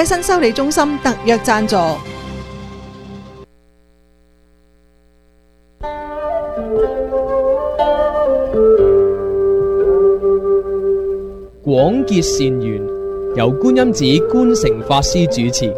新修理中心特約贊助。 廣結善緣，由觀音寺觀誠法師主持。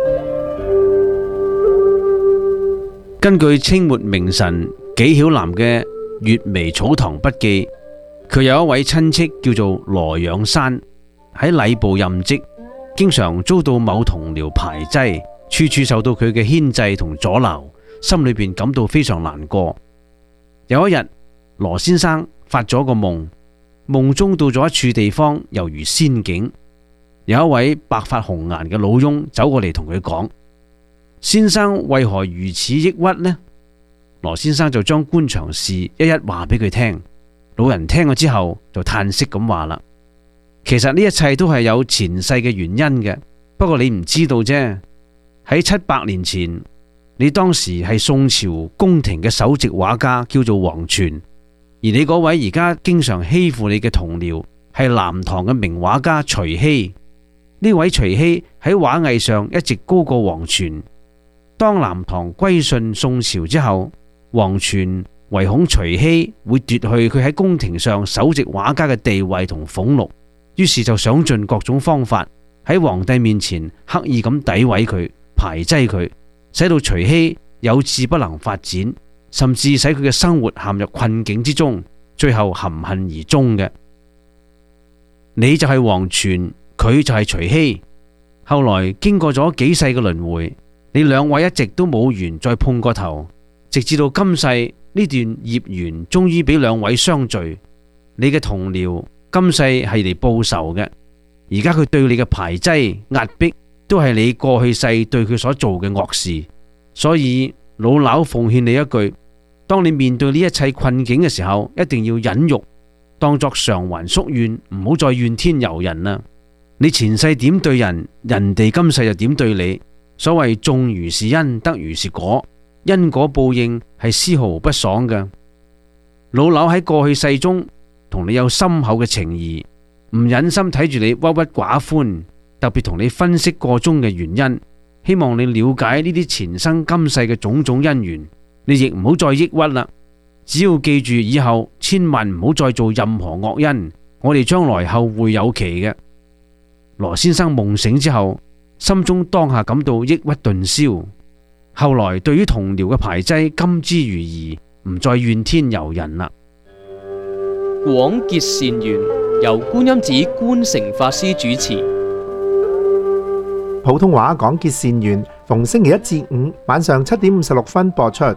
根據清末名臣紀曉嵐嘅《閱微草堂筆記》，佢有一位親戚叫做羅養山，喺禮部任職，經常遭到某同僚排擠，處處受到佢嘅牽制同阻撓，心裏邊感到非常難過。有一日，羅先生發咗個夢，夢中到咗一處地方，猶如仙境，有一位白髮紅顏嘅老翁走過嚟同佢講：先生為何如此抑鬱呢？羅先生就將官場事一一話俾佢聽。老人聽咗之後就嘆息咁話啦：其實呢一切都係有前世嘅原因嘅，不過你唔知道啫。喺700年前，你當時係宋朝宮廷嘅首席畫家，叫做王全，而你嗰位而家經常欺負你嘅同僚係南唐嘅名畫家徐熙。呢位徐熙喺畫藝上一直高過王全。當南唐歸順宋朝之後，王全唯恐徐熙會奪去佢喺宮廷上首席畫家嘅地位同俸祿，於是就想盡各種方法喺皇帝面前刻意咁詆毀佢、排擠佢，使到徐熙有志不能發展，甚至使佢嘅生活陷入困境之中，最後含恨而終嘅。你就係王全，佢就係徐熙。後來經過咗幾世嘅輪迴，你兩位一直都冇緣再碰過頭，直至到今世呢段業緣終於俾兩位相聚。你嘅同僚今世係嚟報仇嘅，而家佢對你嘅排擠壓迫都係你過去世對佢所做嘅惡事。所以老朽奉勸你一句，當你面對呢一切困境嘅時候，一定要忍辱，當作償還宿怨，唔好再怨天尤人啦。你前世點對人，人哋今世就點對你。所謂種如是因，得如是果，因果報應係絲毫不爽嘅。老朽喺過去世中同你有深厚嘅情誼，唔忍心睇住你鬱鬱寡歡，特別同你分析個中嘅原因，希望你了解呢啲前生今世嘅種種因緣。你亦唔好再抑鬱啦，只要記住以後千萬唔好再做任何惡因，我哋將來後會有期嘅。羅先生夢醒之後，心中當下感到抑鬱頓消，後來對於同僚嘅排擠甘之如飴，唔再怨天尤人啦。 廣結善緣，由觀音寺觀誠法師主持。 普通話廣結善緣，逢星期一至五晚上7點56分播出。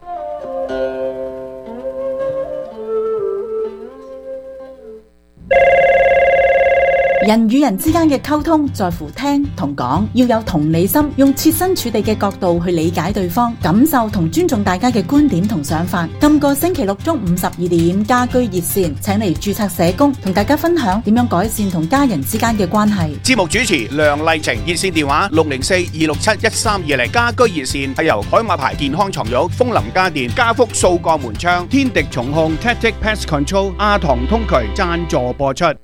人與人之間嘅溝通在乎聽同講，要有同理心，用設身處地嘅角度去理解對方，感受同尊重大家嘅觀點同想法。今個星期六中午12點，家居熱線請嚟註冊社工同大家分享點樣改善同家人之間嘅關係。 節目主持梁麗晴，熱線電話604-267-1320。家居熱線係由海馬牌健康床褥、楓林家電、家福掃鋼門窗、天敵重控、Tactic Pest Control、阿唐通渠贊助播出。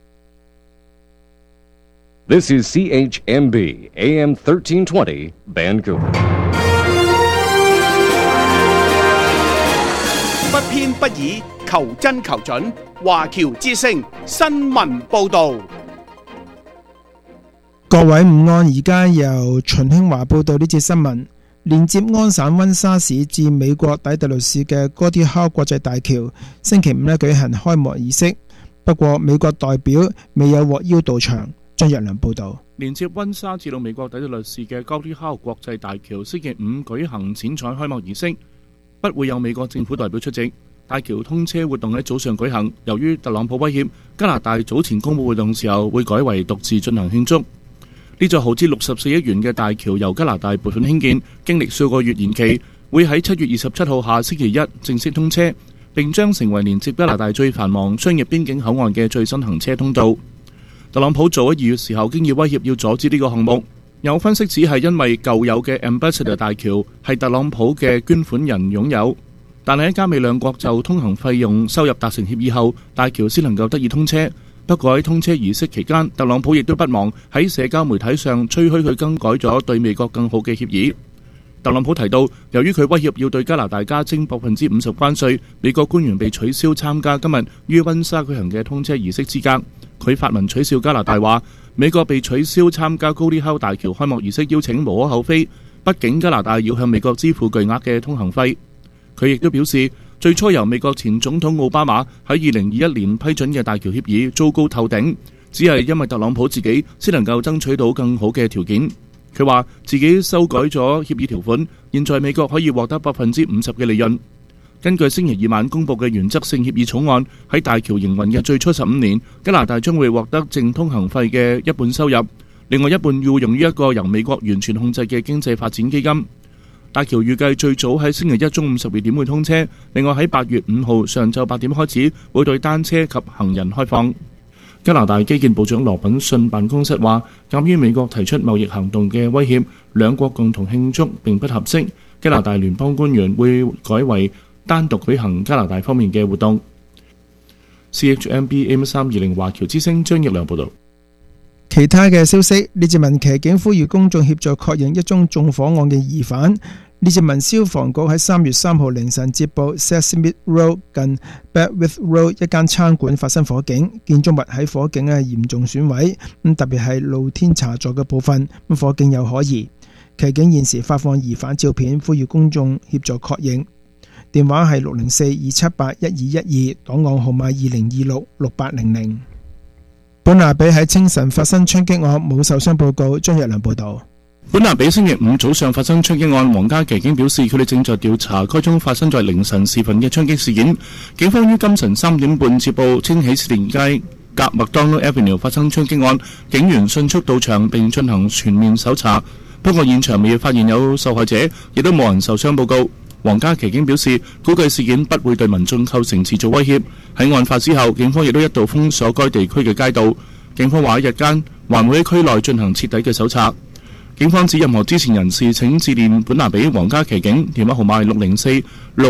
This is CHMB AM 1320 Vancouver。 不偏不倚，求真求準。華僑之聲新聞報導。 各位午安，而家由秦興華報道呢節新聞。連接安省溫莎市至美國底特律市嘅哥迪考國際大橋，星期五舉行開幕儀式。不過美國代表未有獲邀到場。張日良報道， 連接溫莎至到美國底特律市嘅高迪考國際大橋星期五舉行剪彩開幕儀式，不會有美國政府代表出席。大橋通車活動喺早上舉行，由於特朗普威脅，加拿大早前公佈活動時候會改為獨自進行慶祝。呢座耗資64億元嘅大橋由加拿大撥款興建，經歷數個月延期，會喺7月27號下星期一正式通車，並將成為連接加拿大最繁忙商業邊境口岸嘅最新行車通道。特朗普早喺2月時候經已威脅要阻止呢個項目，有分析指係因為舊有嘅 Ambassador 大橋係特朗普嘅捐款人擁有，但係喺加美兩國就通行費用收入達成協議後，大橋先能夠得以通車。 不過喺通車儀式期間，特朗普亦都不忘喺社交媒體上吹噓佢更改咗對美國更好嘅協議。特朗普提到，由於佢威脅要對加拿大加徵50%關稅，美國官員被取消參加今日於溫莎舉行嘅通車儀式資格。佢發文取笑加拿大話，美國被取消參加高利口大橋開幕儀式邀請無可厚非，畢竟加拿大要向美國支付巨額嘅通行費。佢亦都表示，最初由美國前總統奧巴馬喺2021年批准嘅大橋協議糟糕透頂，只係因為特朗普自己先能夠爭取到更好嘅條件。佢話自己修改咗協議條款，現在美國可以獲得50%嘅利潤。根據星期二晚公佈嘅原則性協議草案，喺大橋營運嘅最初15年，加拿大將會獲得淨通行費嘅一半收入，另外一半要用於一個由美國完全控制嘅經濟發展基金。大橋預計最早喺星期一中午12點會通車，另外喺8月5號上晝8點開始會對單車及行人開放。加拿大基建部長羅品遜辦公室話，鑑於美國提出貿易行動嘅威脅，兩國共同慶祝並不合適，加拿大聯邦官員會改為單獨舉行加拿大方面嘅活動。CHMB AM320 華僑之聲張奕良報導。 其他嘅消息，列治文騎警呼籲公眾協助確認一宗縱火案嘅疑犯。列治文消防局喺3月3號凌晨接報 Sesame Road 近 Bedworth Road 一間餐館發生火警，建築物喺火警嚴重損毀，特別係露天茶座嘅部分，火警有可疑。騎警現時發放疑犯照片，呼籲公眾協助確認。電話係604-278-1212，檔案號碼2026-6800。本拿比喺清晨發生槍擊案，冇受傷報告。張若良報道。 本拿比星期五早上發生槍擊案，皇家騎警表示佢哋正在調查該宗發生在凌晨時分嘅槍擊事件。警方於今晨3點半接報，稱喜士連街隔麥當勞 Avenue 發生槍擊案，警員迅速到場並進行全面搜查。不過現場未發現有受害者，亦都冇人受傷報告。皇家騎警表示，估計事件不會對民眾構成持續威脅。喺案發之後，警方亦都一度封鎖該地區嘅街道。警方話喺日間還會喺區內進行徹底嘅搜查。警方指任何知情人士請致電本拿比皇家騎警，電話號碼係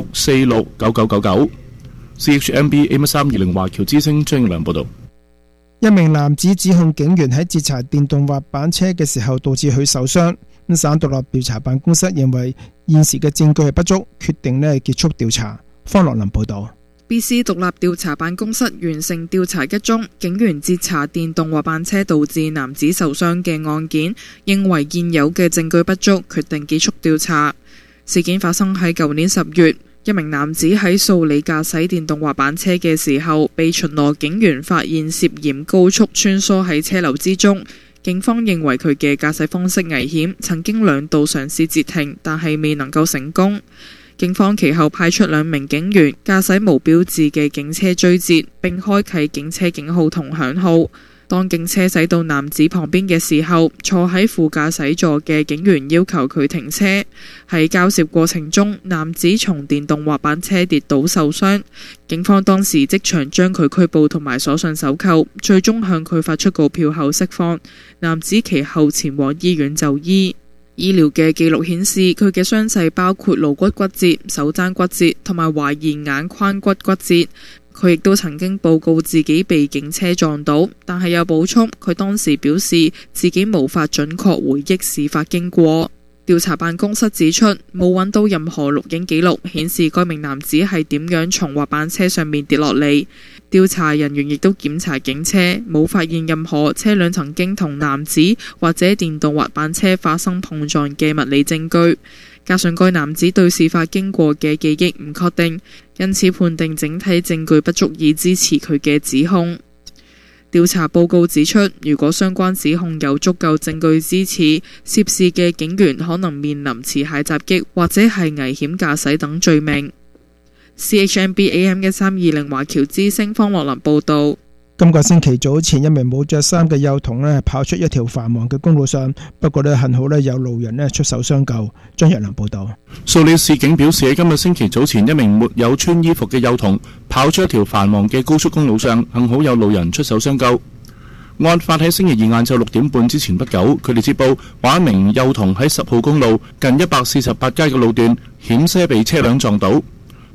604-646-9999。CHMB AM320 華僑之聲張良報導。 一名男子指控警員喺截查電動滑板車嘅時候導致佢受傷。省獨立調查辦公室認為現時嘅證據係不足，決定結束調查。方樂林報導。 BC 獨立調查辦公室完成調查一宗警員截查電動滑板車導致男子受傷嘅案件，認為現有嘅證據不足，決定結束調查。事件發生喺舊年10月，一名男子喺素里駕駛電動滑板車嘅時候，被巡邏警員發現涉嫌高速穿梭喺車流之中。警方認為佢嘅駕駛方式危險，曾經2度嘗試截停，但係未能夠成功。警方其後派出2名警員駕駛無標誌嘅警車追截，並開啟警車警號同響號。當警車駛到男子旁邊嘅時候，坐喺副駕駛座嘅警員要求佢停車。喺交涉過程中，男子從電動滑板車跌倒受傷。警方當時即場將佢拘捕同埋鎖上手銬，最終向佢發出告票後釋放。男子其後前往醫院就醫。醫療嘅記錄顯示，佢嘅傷勢包括顱骨骨折、手踭骨折同埋懷疑眼髖骨骨折。佢亦都曾經報告自己被警車撞到，但係有補充，佢當時表示自己無法準確回憶事發經過。調查辦公室指出，冇揾到任何錄影記錄顯示該名男子係點樣從滑板車上面跌落嚟。調查人員亦都檢查警車，冇發現任何車輛曾經同男子或者電動滑板車發生碰撞嘅物理證據。加上該男子對事發經過嘅記憶唔確定，因此判定整體證據不足以支持佢嘅指控。調查報告指出，如果相關指控有足夠證據支持，涉事嘅警員可能面臨持械襲擊或者係危險駕駛等罪名。CHMB AM1320 華僑之聲方樂林報道。 今個星期早前，一名冇着衫嘅幼童跑出一條繁忙嘅公路上，不過幸好有路人出手相救。張若良報道。 素里市警表示，喺今日星期早前，一名沒有穿衣服嘅幼童跑出一條繁忙嘅高速公路上，幸好有路人出手相救。案發喺星期二晏晝6點半之前不久，佢哋接報話一名幼童喺10號公路近148街嘅路段險些被車輛撞倒。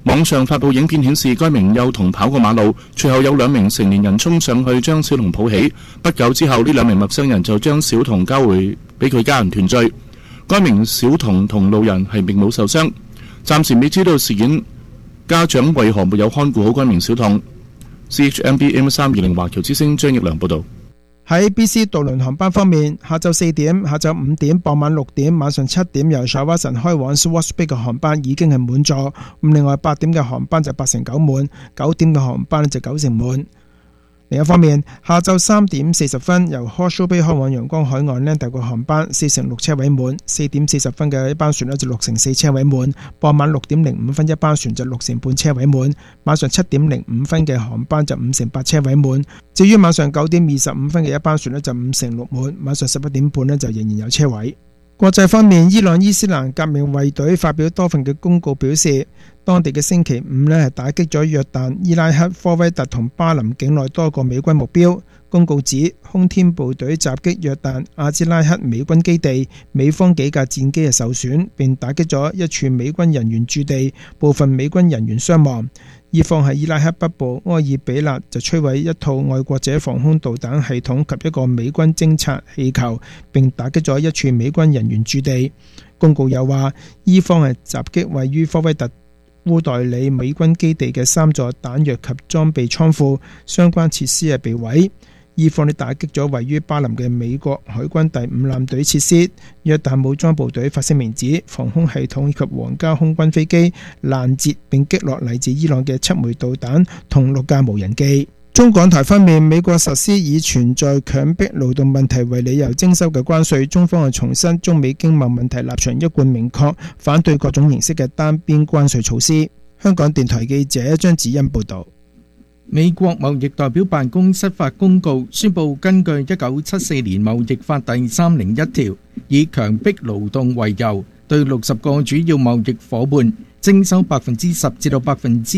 網上發布影片顯示，該名幼童跑過馬路，隨後有2名成年人衝上去將小童抱起。不久之後，呢2名陌生人就將小童交回俾佢家人團聚。該名小童同路人係並冇受傷。暫時未知道事件家長為何沒有看顧好該名小童。CHMB AM320 華僑之聲張益良報導。 喺 BC 渡輪航班方面，下晝4點、下晝5點、傍晚6點、晚上7點由沙瓦神開往 Swartz Bay 嘅航班已經係滿座。咁另外8點嘅航班就8成9滿，9點嘅航班就9成滿。另一方面，下晝3點40分由 Horseshoe Bay 開往陽光海岸呢，第個航班4成6車位滿，4點40分嘅一班船呢就6成4車位滿，傍晚6點05分一班船就6成半車位滿，晚上7點05分嘅航班就5成8車位滿。至於晚上9點25分嘅一班船呢就5成6滿，晚上11點半呢就仍然有車位。國際方面，伊朗伊斯蘭革命衛隊發表多份嘅公告，表示當地嘅星期5呢係打擊咗約旦、伊拉克、科威特同巴林境內多個美軍目標。公告指空天部隊襲擊約旦、阿茲拉克美軍基地，美方幾架戰機受損，並打擊咗一處美軍人員駐地，部分美軍人員傷亡。伊方喺伊拉克北部埃爾比納就摧毀一套愛國者防空導彈系統及一個美軍偵察氣球，並打擊咗一處美軍人員駐地。公告又話，伊方係襲擊位於科威特烏代里美軍基地嘅3座彈藥及裝備倉庫，相關設施係被毀。伊方打擊咗位於巴林嘅美國海軍第5艦隊設施。約旦武裝部隊發聲明指，防空系統以及皇家空軍飛機攔截並擊落嚟自伊朗嘅7枚導彈同6架無人機。中港台方面，美國實施以存在強迫勞動問題為理由徵收嘅關稅，中方係重申中美經貿問題立場一貫明確，反對各種形式嘅單邊關稅措施。香港電台記者張子欣報導。 美國貿易代表辦公室發公告，宣布根據1974年貿易法第301條，以強迫勞動為由，對60個主要貿易夥伴徵收10%至到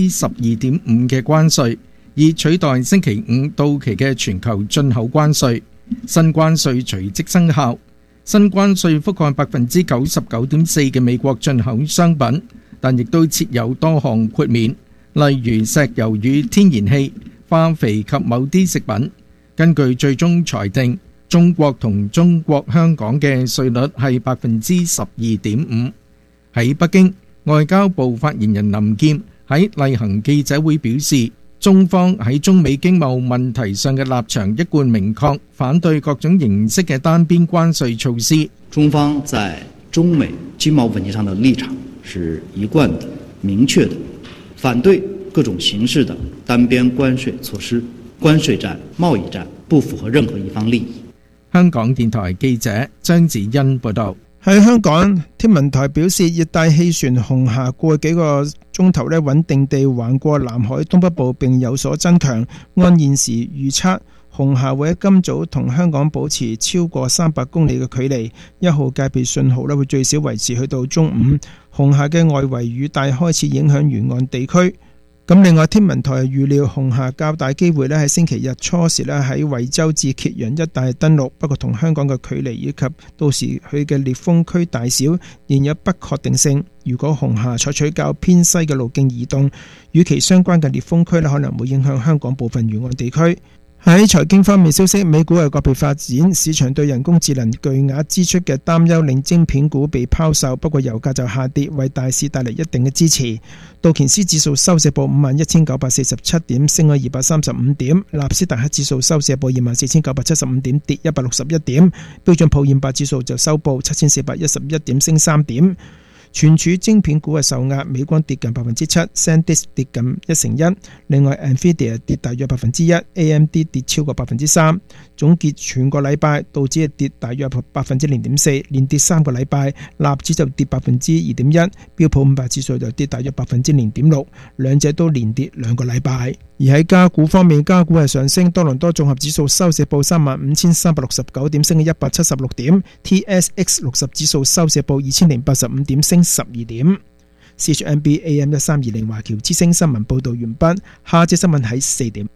12.5%嘅關稅，以取代星期5到期嘅全球進口關稅。新關稅隨即生效。新關稅覆蓋99.4%嘅美國進口商品，但亦都設有多項豁免。例如石油與天然氣、化肥及某啲食品。根據最終裁定，中國同中國香港嘅稅率係12.5%。喺北京，外交部發言人林劍喺例行記者會表示，中方喺中美經貿問題上嘅立場一貫明確，反對各種形式嘅單邊關稅措施。 中方在中美經貿問題上的立場是一貫的、明確的，反對各種形式的單邊關稅措施。關稅戰、貿易戰不符合任何一方利益。 香港電台記者張子欣報道。 喺香港，天文台表示，熱帶氣旋紅霞過幾個鐘頭穩定地橫過南海東北部並有所增強。按現時預測，紅霞會喺今早同香港保持超過300公里嘅距離，1號戒備信號會最少維持去到中午。紅霞嘅外圍雨帶開始影響沿岸地區。咁另外，天文台預料紅霞較大機會喺星期日初時喺惠州至揭陽一帶登陸，不過同香港嘅距離以及到時佢嘅烈風區大小仍有不確定性。如果紅霞採取較偏西嘅路徑移動，與其相關嘅烈風區可能會影響香港部分沿岸地區。喺財經方面消息，美股係個別發展，市場對人工智能巨額支出嘅擔憂令晶片股被拋售，不過油價就下跌，為大市帶嚟一定嘅支持。道瓊斯指數收市報51,947點，升咗235點；納斯達克指數收市報24,975點，跌161點；標準普爾500指數就收報7,411點，升3點。存儲晶片股係受壓，美光跌近7%， SanDisk 跌近1%，另外 Nvidia 跌大約1%， AMD 跌超過3%。總結全個禮拜，道指係跌大約0.4%，連跌3個禮拜；納指就跌2.1%，標普500指數就跌大約0.6%，兩者都連跌2個禮拜。而喺加股方面，加股係上升，多倫多綜合指數收市報35,369點，升176點 ；TSX 60指數收市報2,085點，升12點。CHMB AM 1320華僑之聲新聞報道完畢，下節新聞喺4點。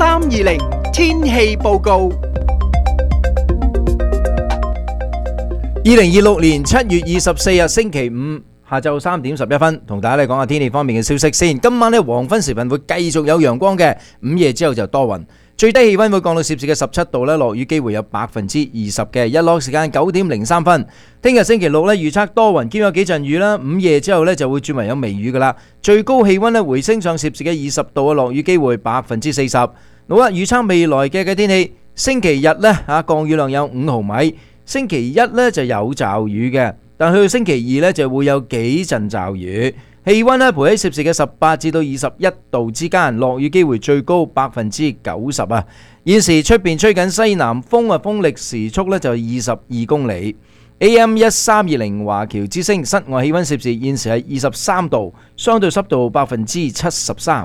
1320天氣報告。 2026年7月24日星期五下晝3點11分，同大家嚟講下天氣方面嘅消息先。今晚呢，黃昏時分會繼續有陽光嘅，午夜之後就多雲，最低氣溫會降到攝氏嘅17度呢，落雨機會有20%嘅，日落時間9點03分。聽日星期六呢，預測多雲兼有幾陣雨啦，午夜之後呢就會轉為有微雨噶啦，最高氣溫呢回升上攝氏嘅20度，落雨機會40%。好啦，預測未來嘅天氣，星期日呢降雨量有5毫米，星期一呢就有驟雨嘅，但去到星期二呢就會有幾陣驟雨，氣溫呢徘喺攝氏嘅18至到21度之間，落雨機會最高90%啊！現時出邊吹緊西南風啊，風力時速呢就22公里。AM 1320華僑之聲，室外氣溫攝氏現時係23度，相對濕度73%。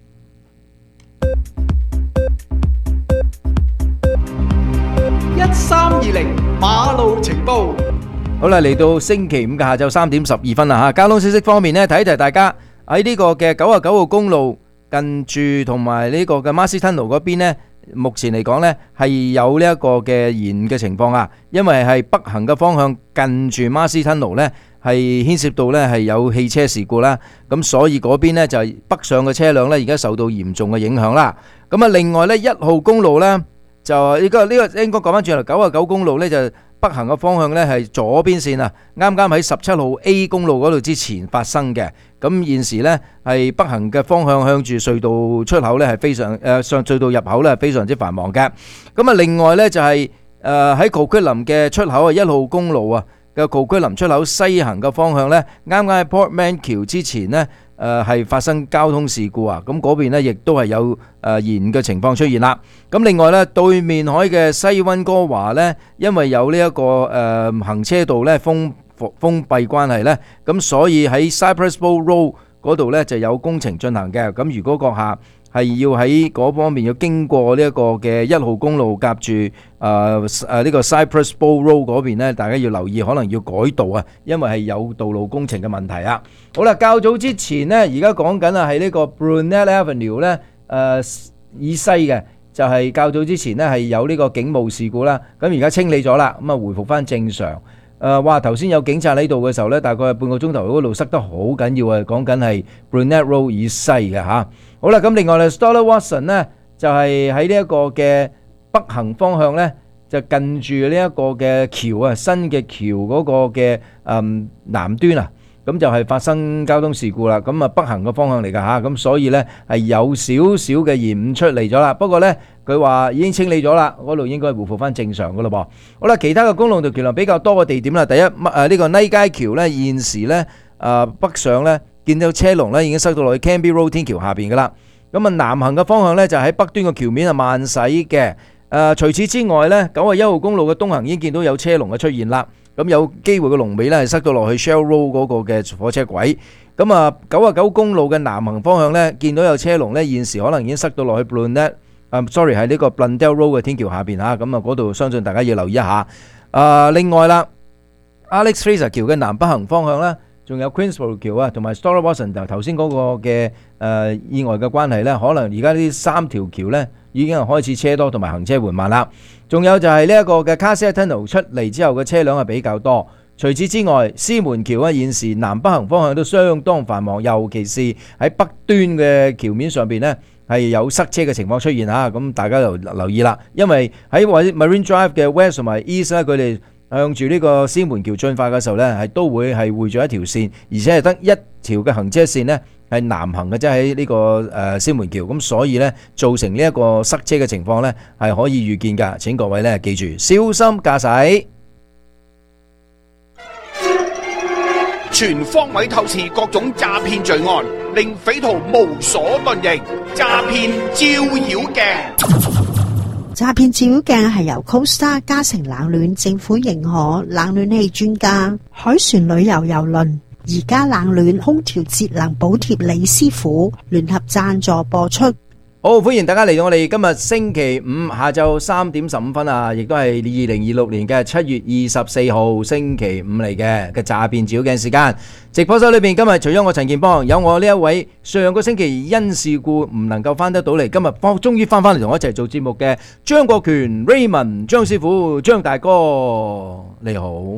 1320馬路情報。 好啦，嚟到星期五嘅下晝3點12分啦吓。交通消息方面呢，提一提大家喺呢個嘅99號公路近住同埋呢個嘅馬斯吞路嗰邊呢，目前嚟講呢係有呢一個嘅延誤嘅情況啊，因為係北行嘅方向近住馬斯吞路呢係牽涉到呢係有汽車事故啦，咁所以嗰邊呢就係北上嘅車輛呢而家受到嚴重嘅影響啦。咁啊，另外呢1號公路呢就呢個應該講翻轉頭，99公路呢就北行嘅方向呢係左邊線啊，啱啱喺17號 A 公路嗰度之前發生嘅。咁現時呢係北行嘅方向向住隧道出口呢係非常上隧道入口呢係非常之繁忙嘅。咁啊，另外呢就係喺高區林嘅出口啊，1號公路啊嘅高區林出口西行嘅方向呢，啱啱喺 Portman 橋之前呢係發生交通事故啊，咁嗰邊呢亦都係有延誤嘅情況出現啦。咁另外呢，對面海嘅西溫哥華呢，因為有呢一個行車道呢封閉關係呢，咁所以喺 Cypress Bowl Road 嗰度呢就有工程進行嘅。咁如果閣下係要喺嗰方面要經過呢一個嘅1號公路夾住呢個 Cypress Bowl Road 嗰邊呢，大家要留意，可能要改道啊，因為係有道路工程嘅問題啊。好啦，較早之前呢，而家講緊啊係呢個 Brunette Avenue 呢以西嘅，就係較早之前呢係有呢個警務事故啦，咁而家清理咗啦，咁啊回復翻正常。哇！頭先有警察喺度嘅時候呢，大概係半個鐘頭嗰度塞得好緊要啊，講緊係 Brunette Road 以西嘅嚇。好啦，咁另外呢 Stoller Watson 呢就係喺呢一個嘅北行方向呢，就近住呢一個嘅橋啊，新嘅橋嗰個嘅南端啊，咁就係發生交通事故啦。咁啊北行嘅方向嚟㗎嚇，咁所以呢係有少少嘅延誤出嚟咗啦。不過呢，佢話已經清理咗啦，嗰度應該回復翻正常㗎咯噃。好啦，其他嘅公路同橋梁比較多嘅地點啦，第一呢個泥街橋呢，現時呢北上呢，見到車龍呢已經塞到落去 Canby Road 天橋下邊㗎啦。咁啊南行嘅方向呢，就喺北端嘅橋面係慢駛嘅。除此之外呢，91號公路嘅東行已經見到有車龍嘅出現啦。咁有機會嘅龍尾呢係塞到落去 Shell Road 嗰個嘅火車軌。咁啊99公路嘅南行方向呢，見到有車龍呢，現時可能已經塞到落去 Brunette。sorry 係呢個 Blundell Road 嘅天橋下邊嚇，咁啊嗰度相信大家要留意一下。另外啦 ，Alex Fraser 橋嘅南北行方向啦，仲有 Queensborough 橋啊，同埋 Stoller Watson 就頭先嗰個嘅意外嘅關係呢，可能而家呢3條橋呢已經係開始車多同埋行車緩慢啦。仲有就係呢一個嘅 Cassette Tunnel 出嚟之後嘅車輛係比較多。除此之外，獅門橋啊，現時南北行方向都相當繁忙，尤其是喺北端嘅橋面上邊呢，係有塞車嘅情況出現嚇，咁大家就留意啦。因為喺Marine Drive 嘅 West 同埋 East 咧，佢哋向住呢個獅門橋進發嘅時候呢，係都會係匯咗一條線，而且係得一條嘅行車線呢係南行嘅，即係喺呢個獅門橋，咁所以呢，造成呢一個塞車嘅情況呢係可以預見㗎。請各位呢記住小心駕駛。 全方位透視各種詐騙罪案，令匪徒無所遁形。詐騙照妖鏡， 詐騙照妖鏡係由 Costa 嘉誠冷暖政府認可冷暖氣專家海船旅遊郵輪而家冷暖空調節能補貼李師傅聯合贊助播出。 好，歡迎大家嚟到我哋今日星期五下晝3點15分啊，亦都係2026年嘅7月24號星期五嚟嘅詐騙照妖鏡時間。直播室裏邊今日除咗我陳健邦，有我呢一位上個星期因事故唔能夠翻得到嚟，今日終於翻嚟同我一齊做節目嘅張國權 Raymond 張師傅張大哥，你好。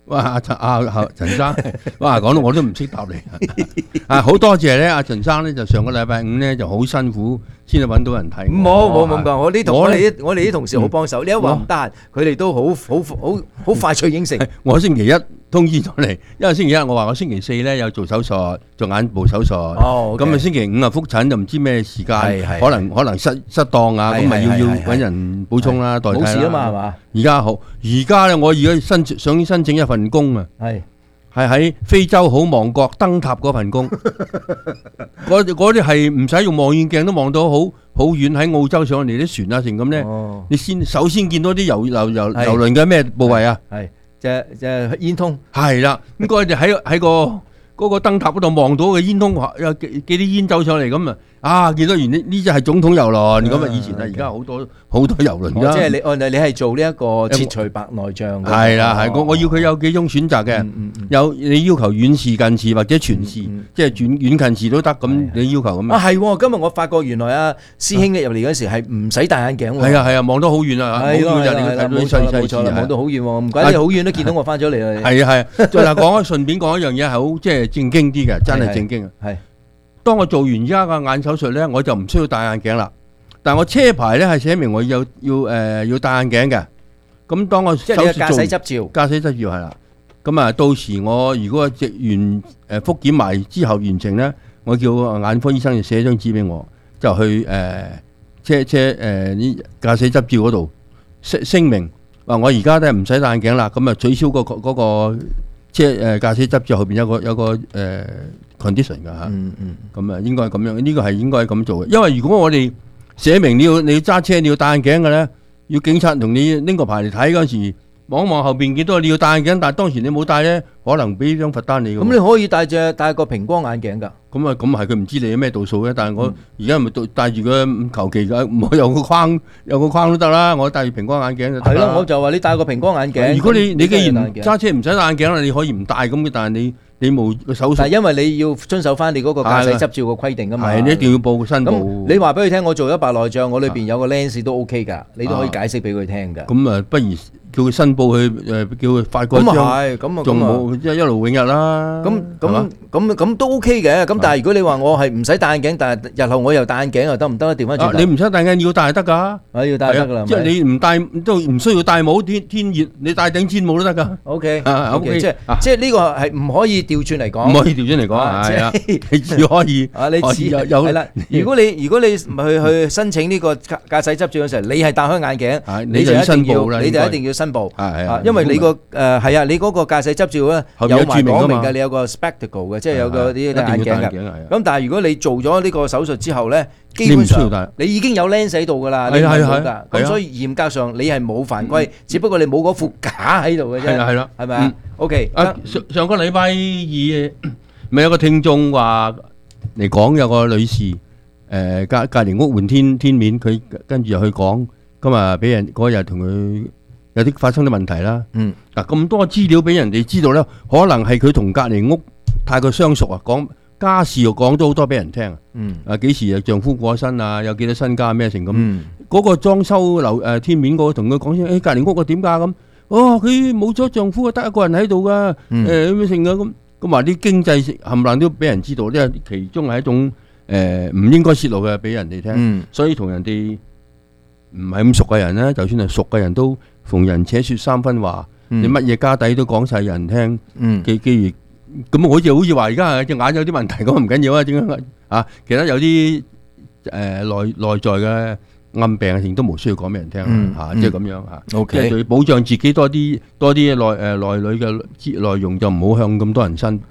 哇！陳生，哇，講到我都唔識答你啊！好多謝咧，阿陳生咧就上個禮拜五咧就好辛苦先至揾到人睇。 冇咁講，我哋啲同事好幫手。你一話唔得閒，佢哋都好快脆應承。 我星期一通知咗你，因為星期一我話我星期四咧有做手術，做眼部手術。哦，咁啊星期五啊覆診就唔知咩時間，可能失當啊，咁咪要揾人補充啦，代替啦。冇事啊嘛，係嘛？而家好，而家咧我而家想申請一份工啊，係喺非洲好望角燈塔嗰份工，嗰啲係唔使用望遠鏡都望到好遠，喺澳洲上嚟啲船啊成咁咧，你首先見到啲遊輪嘅咩部位啊？係就煙通，係啦，咁佢哋喺嗰個燈塔嗰度望到嘅煙通有幾啲煙走上嚟咁啊！見到原呢只係總統遊輪咁啊！以前而家好多遊輪㗎。即係你係做呢一個切除白內障。 係啦，係我要佢有幾種選擇嘅，有你要求遠視、近視或者全視，即係遠近視都得。咁你要求咁啊？係，今日我發覺原來啊師兄入嚟嗰時係唔使戴眼鏡喎。 係啊，望得好遠啊！ 係咯，冇錯啦，望到好遠喎，唔怪得好遠都見到我翻咗嚟啦。 係啊，再嗱順便講一樣嘢係好即係正經啲嘅，真係正經啊！係。當我做完而家嘅眼手術咧，我就唔需要戴眼鏡啦。但我車牌咧係寫明我要戴眼鏡嘅。咁當我即係你嘅駕駛執照， 係啦。咁啊，到時我如果複檢埋之後完成咧，我叫眼科醫生就寫張紙俾我，就去駕駛執照嗰度聲明話我而家都係唔使戴眼鏡啦。咁啊取消嗰個駕駛執照後邊有個condition 㗎嚇，咁啊應該係咁樣，呢個係應該係咁做嘅。因為如果我哋寫明你要揸車你要戴眼鏡嘅咧，要警察同你拎個牌嚟睇嗰陣時，望一望後邊見到你要戴眼鏡，但係當時你冇戴咧，可能俾張罰單你。 咁你可以戴個平光眼鏡㗎。 咁係佢唔知你有咩度數嘅，但係我而家咪戴住個求其嘅，我有個框都得啦，我戴住平光眼鏡就得啦。係咯， 我就話你戴個平光眼鏡。 如果你既然揸車唔使戴眼鏡啦，你可以唔戴咁嘅，但係你冇個手術。 但係因為你要遵守翻你嗰個駕駛執照嘅規定㗎嘛。 係，你一定要申報。 咁你話俾佢聽，我做咗白內障，我裏邊有個 lens 都 OK 㗎，你都可以解釋俾佢聽㗎。 咁啊，不如叫佢申報去叫佢發個張，仲冇一勞永逸啦。 咁都 OK 嘅。咁但係如果你話我係唔使戴眼鏡，但係日後我又戴眼鏡又得唔得啊？調翻轉頭， 你唔使戴眼鏡要戴就得㗎。 要戴得㗎啦。 即係你唔戴都唔需要戴帽，天熱你戴頂氈帽都得㗎。 OK，即係呢個係唔可以調轉嚟講。 唔可以調轉嚟講，係啊，你只可以你只有係啦。如果你去申請呢個駕駛執照嘅時候，你係戴開眼鏡，你就一定要申報。因為你個係啊，你嗰個駕駛執照咧有埋講明嘅，你有個 spectacle 嘅，即係有個啲眼鏡嘅。咁但係如果你做咗呢個手術之後咧，基本上你已經有 lens 喺度㗎啦，你睇到㗎。咁所以嚴格上你係冇犯規，只不過你冇嗰副架喺度嘅啫。 係啦， 係咪啊？OK。 上個禮拜二咪有個聽眾話嚟講，有個女士隔離屋換天面，佢跟住又去講，今日俾人嗰日同佢有啲發生啲問題啦。嗱，咁多資料俾人哋知道咧，可能係佢同隔離屋太過相熟啊，講家事又講咗好多俾人聽。幾時啊丈夫過身啊，有幾多身家咩成咁。嗰個裝修天面嗰個同佢講先，隔離屋個點㗎咁。佢冇咗丈夫啊，得一個人喺度㗎。咩成㗎咁話啲經濟冚唪唥都俾人知道，因為其中係一種唔應該泄露嘅俾人哋聽。所以同人哋唔係咁熟嘅人咧，就算係熟嘅人都逢人且説三分話，你乜嘢家底都講晒人聽。既然咁，好似話而家隻眼有啲問題，咁唔緊要啊？點解啊？其實有啲內在嘅暗病嘅事都冇需要講俾人聽嚇，即係咁樣嚇。即係要保障自己多啲內裏嘅內容，就唔好向咁多人講。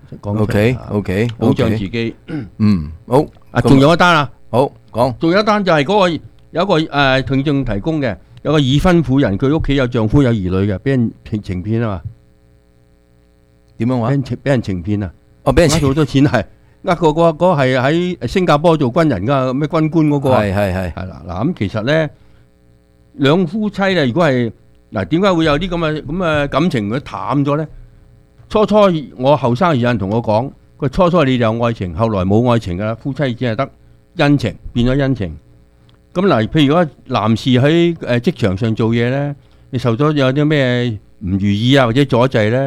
OK， 保障自己。 好。 仲有一單啊， 好講。 仲有一單就係嗰個有一個聽眾提供嘅，有個已婚婦人，佢屋企有丈夫有兒女嘅，俾人情騙啊嘛。 點樣話？ 俾人情騙啊！ 俾人好多錢係。嗰個係喺新加坡做軍人噶，咩軍官嗰個係啦。嗱，咁其實咧，兩夫妻咧，如果係嗱，點解會有啲咁嘅感情佢淡咗咧？初我後生有人同我講，佢初你有愛情，後來冇愛情噶啦，夫妻只係得恩情，變咗恩情。咁嗱，譬如如果男士喺職場上做嘢咧，你受咗有啲咩唔如意啊，或者阻滯咧，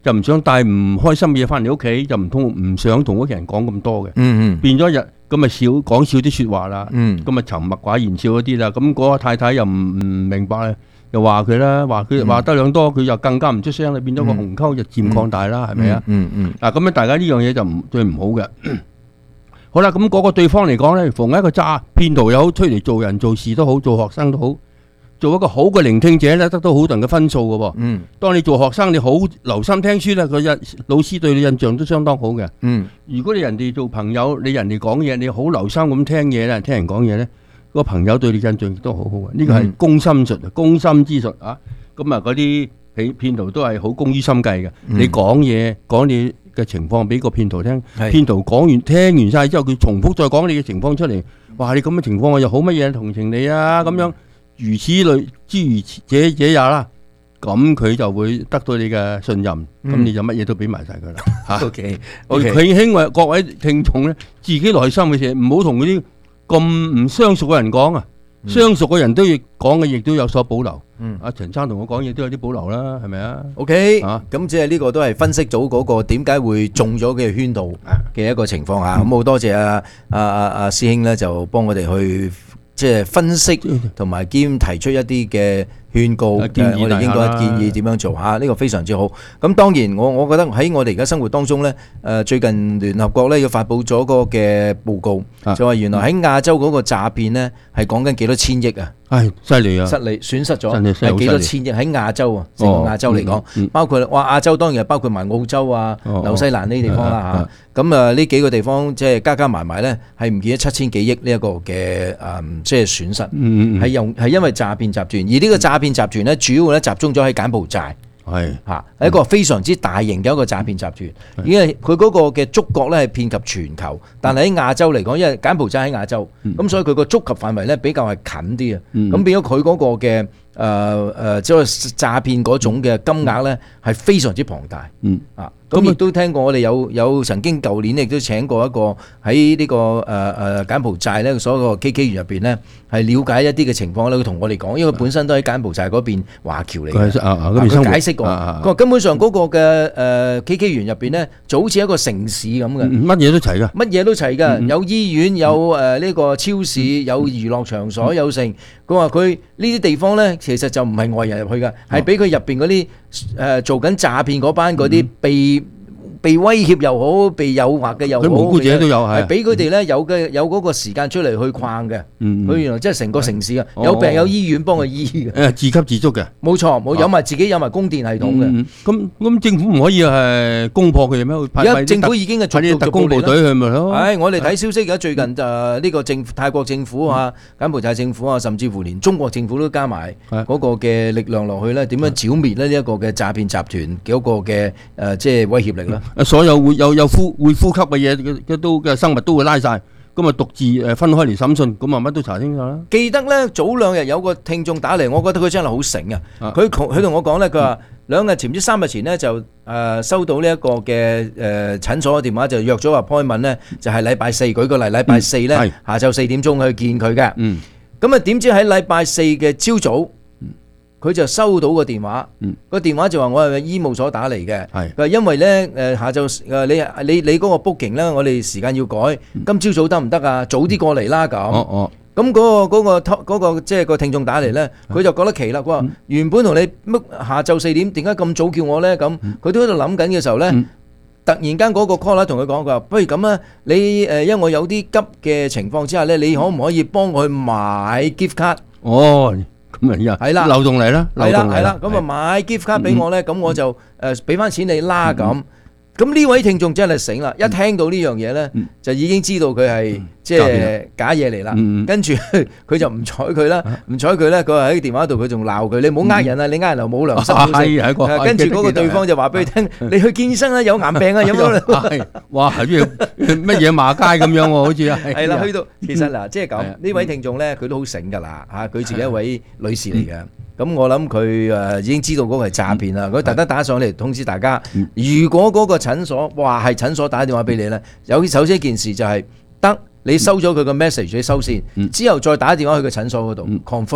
就唔想帶唔開心嘅嘢翻嚟屋企，就唔想同屋企人講咁多嘅。變咗咁咪講少啲説話啦。咁咪沉默寡言少嗰啲啦。咁嗰個太太又唔明白，又話佢啦，話得兩多，佢又更加唔出聲啦，變咗個鴻溝就漸擴大啦，係咪啊？嗱咁樣大家呢樣嘢就最唔好嘅。好啦，咁嗰個對方嚟講咧，逢一個騙徒又好，出嚟做人做事都好，做學生都好，做一個好嘅聆聽者咧，得到好多人嘅分數嘅喎。當你做學生，你好留心聽書咧，老師對你印象都相當好嘅。如果你人哋做朋友，你人哋講嘢，你好留心咁聽嘢咧，聽人講嘢咧，個朋友對你印象亦都好好嘅。呢個係攻心術，攻心之術啊！咁啊，嗰啲騙徒都係好工於心計嘅。你講嘢講你嘅情況俾個騙徒聽，騙徒講完聽完晒之後，佢重複再講你嘅情況出嚟，哇！你咁嘅情況我又好乜嘢同情你啊咁樣，如此類諸如這也啦，咁佢就會得到你嘅信任，咁你就乜嘢都俾埋晒佢啦嚇。 OK， 慶為各位聽眾咧，自己內心嘅嘢唔好同嗰啲咁唔相熟嘅人講啊，相熟嘅人都要講嘅，亦都有所保留。阿陳生同我講嘢都有啲保留啦，係咪啊 ？OK，咁即係呢個都係分析咗嗰個點解會中咗嘅圈套嘅一個情況嚇。咁好多謝阿師兄咧，就幫我哋去即係分析同埋兼提出一啲嘅勸告，我哋應該建議點樣做嚇？呢個非常之好。咁當然我覺得喺我哋而家生活當中咧，最近聯合國咧要發布咗個嘅報告，就話原來喺亞洲嗰個詐騙咧係講緊幾多千億啊！ 係犀利啊！ 損失咗係幾多千億喺亞洲啊？成個亞洲嚟講，包括亞洲當然係包括埋澳洲啊、紐西蘭呢啲地方啦嚇。咁呢幾個地方即係加埋埋咧，係唔見咗7000幾億呢一個嘅即係損失，係因為詐騙集團，而呢個詐騙集團咧主要咧集中咗喺柬埔寨。係一個非常之大型嘅一個詐騙集團，因為佢嗰個嘅觸角咧係遍及全球，但係喺亞洲嚟講，因為柬埔寨喺亞洲，咁所以佢個觸及範圍咧比較係近啲啊，咁變咗佢嗰個嘅即係詐騙嗰種嘅金額咧係非常之龐大，咁亦都聽過我哋有曾經舊年亦都請過一個喺呢個柬埔寨咧所有個 KK 園入邊咧係了解一啲嘅情況咧，佢同我哋講，因為本身都喺柬埔寨嗰邊華僑嚟嘅，佢解釋過，佢話根本上嗰個嘅KK 園入邊咧就好似一個城市咁嘅， 乜嘢都齊㗎， 乜嘢都齊㗎，有醫院，有呢個超市，有娛樂場所，有成。佢話佢呢啲地方咧其實就唔係外人入去㗎，係俾佢入邊嗰啲做緊詐騙嗰班嗰啲被威脅又好，被誘惑嘅又好， 佢無辜者都有， 係俾佢哋咧有嗰個時間出嚟去逛嘅。佢原來即係成個城市嘅，有病有醫院幫佢醫嘅。 自給自足嘅， 冇錯，有埋自己有埋供電系統嘅。 咁政府唔可以係攻破佢哋咩？ 而家政府已經係特工部隊去咪咯？ 係我哋睇消息，而家最近呢個泰國政府啊、柬埔寨政府啊，甚至乎連中國政府都加埋嗰個嘅力量落去咧，點樣剿滅咧呢一個嘅詐騙集團嗰個嘅即係威脅力咧？ 所有會呼吸嘅嘢嘅生物都會拉晒，咁啊獨自分開嚟審訊，咁啊乜都查清楚啦。 記得咧早2日有個聽眾打嚟，我覺得佢真係好醒啊！佢同我講咧，佢話2日前唔知3日前咧就收到呢一個嘅診所嘅電話，就約咗appointment咧，就係禮拜4。舉個例，禮拜4咧下晝4點鐘去見佢嘅。咁啊點知喺禮拜4嘅朝早，佢就收到個電話，個電話就話我係醫務所打嚟嘅，佢話因為咧下晝你嗰個 booking 咧，我哋時間要改，今朝早得唔得啊？早啲過嚟啦咁。咁嗰個即係個聽眾打嚟咧，佢就覺得奇啦。佢話原本同你下晝4點，點解咁早叫我咧？咁佢都喺度諗緊嘅時候咧，突然間嗰個 caller 同佢講，佢話不如咁啦，你因為我有啲急嘅情況之下咧，你可唔可以幫我去買 gift card？ 咁啊，係啦，流動嚟啦， 係啦，咁啊買 gift card 俾我咧，咁我就俾翻錢你啦咁。咁呢位聽眾真係醒啦，一聽到呢樣嘢咧，就已經知道佢係即係假嘢嚟啦。跟住佢就唔睬佢啦，唔睬佢咧，佢話喺電話度佢仲鬧佢，你唔好呃人啊，你呃人又冇良心。跟住嗰個對方就話俾佢聽，你去見醫生啦，有癌病啊，有冇？ 哇，乜嘢罵街咁樣喎，好似啊。 係啦，去到其實嗱，即係咁呢位聽眾咧，佢都好醒㗎啦嚇，佢自己一位女士嚟嘅。咁我諗佢已經知道嗰個係詐騙啦，佢特登打上嚟通知大家。如果嗰個診所話係診所打電話俾你咧，首先一件事就係你收咗佢個 message， 你收線，之後再打電話去個診所嗰度 confirm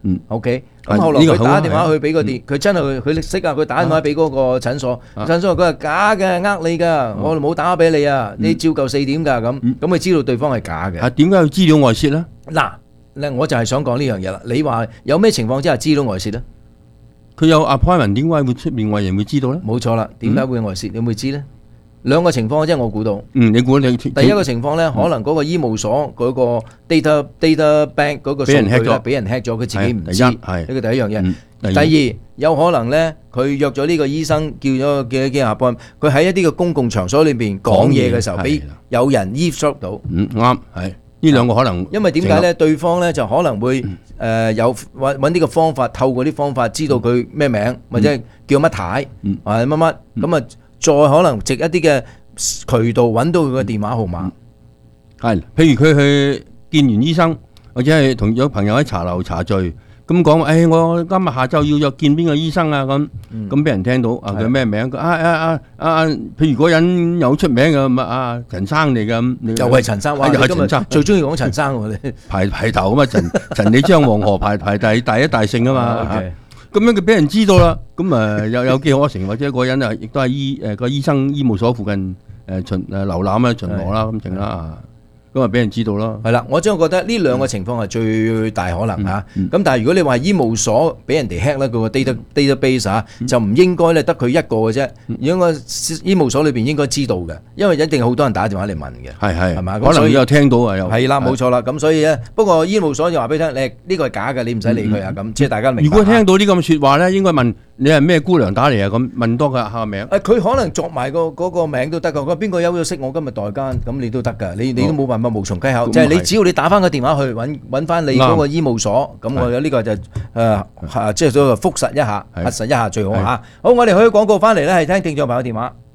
OK， 咁後來佢打電話去俾個佢真係佢識啊，佢打電話俾嗰個診所，診所佢話假嘅，呃你㗎，我哋冇打俾你啊，你照舊4點㗎咁佢知道對方係假嘅。 點解要資料外泄咧？ 嗱，我就係想講呢樣嘢啦。你話有咩情況之下資料外泄咧？ 佢有 appointment 點解會出面為人會知道咧？ 冇錯啦，點解會外泄？你會知咧？兩個情況即係我估到。 你估你第一個情況咧，可能嗰個醫務所嗰個 data bank 嗰個數據咧俾人 hack 咗，佢自己唔知。呢個第一樣嘢。第二有可能咧，佢約咗呢個醫生叫咗幾下班，佢喺一啲嘅公共場所裏邊講嘢嘅時候，俾有人 eavesdrop 到。 啱係呢兩個可能。 因為點解咧？對方咧就可能會有揾啲個方法，透過啲方法知道佢咩名或者叫乜太或者乜乜咁啊。再可能藉一啲嘅渠道揾到佢嘅電話號碼， 係譬如佢去見完醫生，或者係同咗朋友喺茶樓茶聚，咁講，我今日下晝要約見邊個醫生啊咁俾人聽到佢咩名？譬如嗰人有出名嘅陳生嚟嘅又係陳生， 又係陳生， 最中意講陳生喎你排頭啊嘛，陳李張黃何排第一大姓啊嘛。咁樣佢俾人知道啦，咁有機可乘，或者嗰人亦都係個醫生醫務所附近瀏覽啦、巡邏啦咁整啦，咁俾人知道咯。 係啦，我真係覺得呢兩個情況係最大可能嚇。咁但係如果你話醫務所俾人哋 hack 咧，佢個 database 就唔應該咧得佢一個嘅啫。應該醫務所裏邊應該知道嘅，因為一定好多人打電話嚟問嘅。係嘛？ 可能有聽到啊，又係啦，冇錯啦。咁所以咧，不過醫務所就話俾你聽，你呢個係假嘅，你唔使理佢啊。咁即係大家明白。 如果聽到呢咁嘅説話咧，應該問你係咩姑娘打嚟啊？咁問多佢下名。 佢可能作埋嗰個名都得㗎。佢邊個休咗息？我今日代間，咁你都得㗎。你都冇辦法無從稽考。即係你只要你打翻個電話去揾翻你嗰個醫務所，咁我有呢個就即係都複實一下、核實一下最好嚇。好，我哋去廣告翻嚟咧，係聽聽眾朋友電話。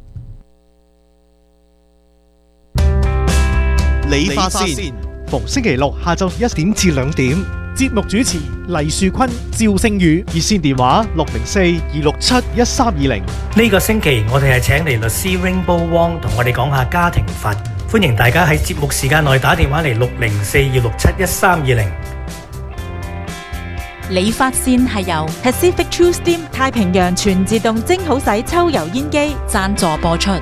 理髮線，逢星期六下晝1點至2點。節目主持黎樹坤、趙星宇，熱線電話604-267-1320。 呢個星期我哋係請嚟律師 Rainbow Wong 同我哋講下家庭法，歡迎大家喺節目時間內打電話嚟604-267-1320。 理髮線係由 Pacific True Steam 太平洋全自動蒸好洗抽油煙機贊助播出。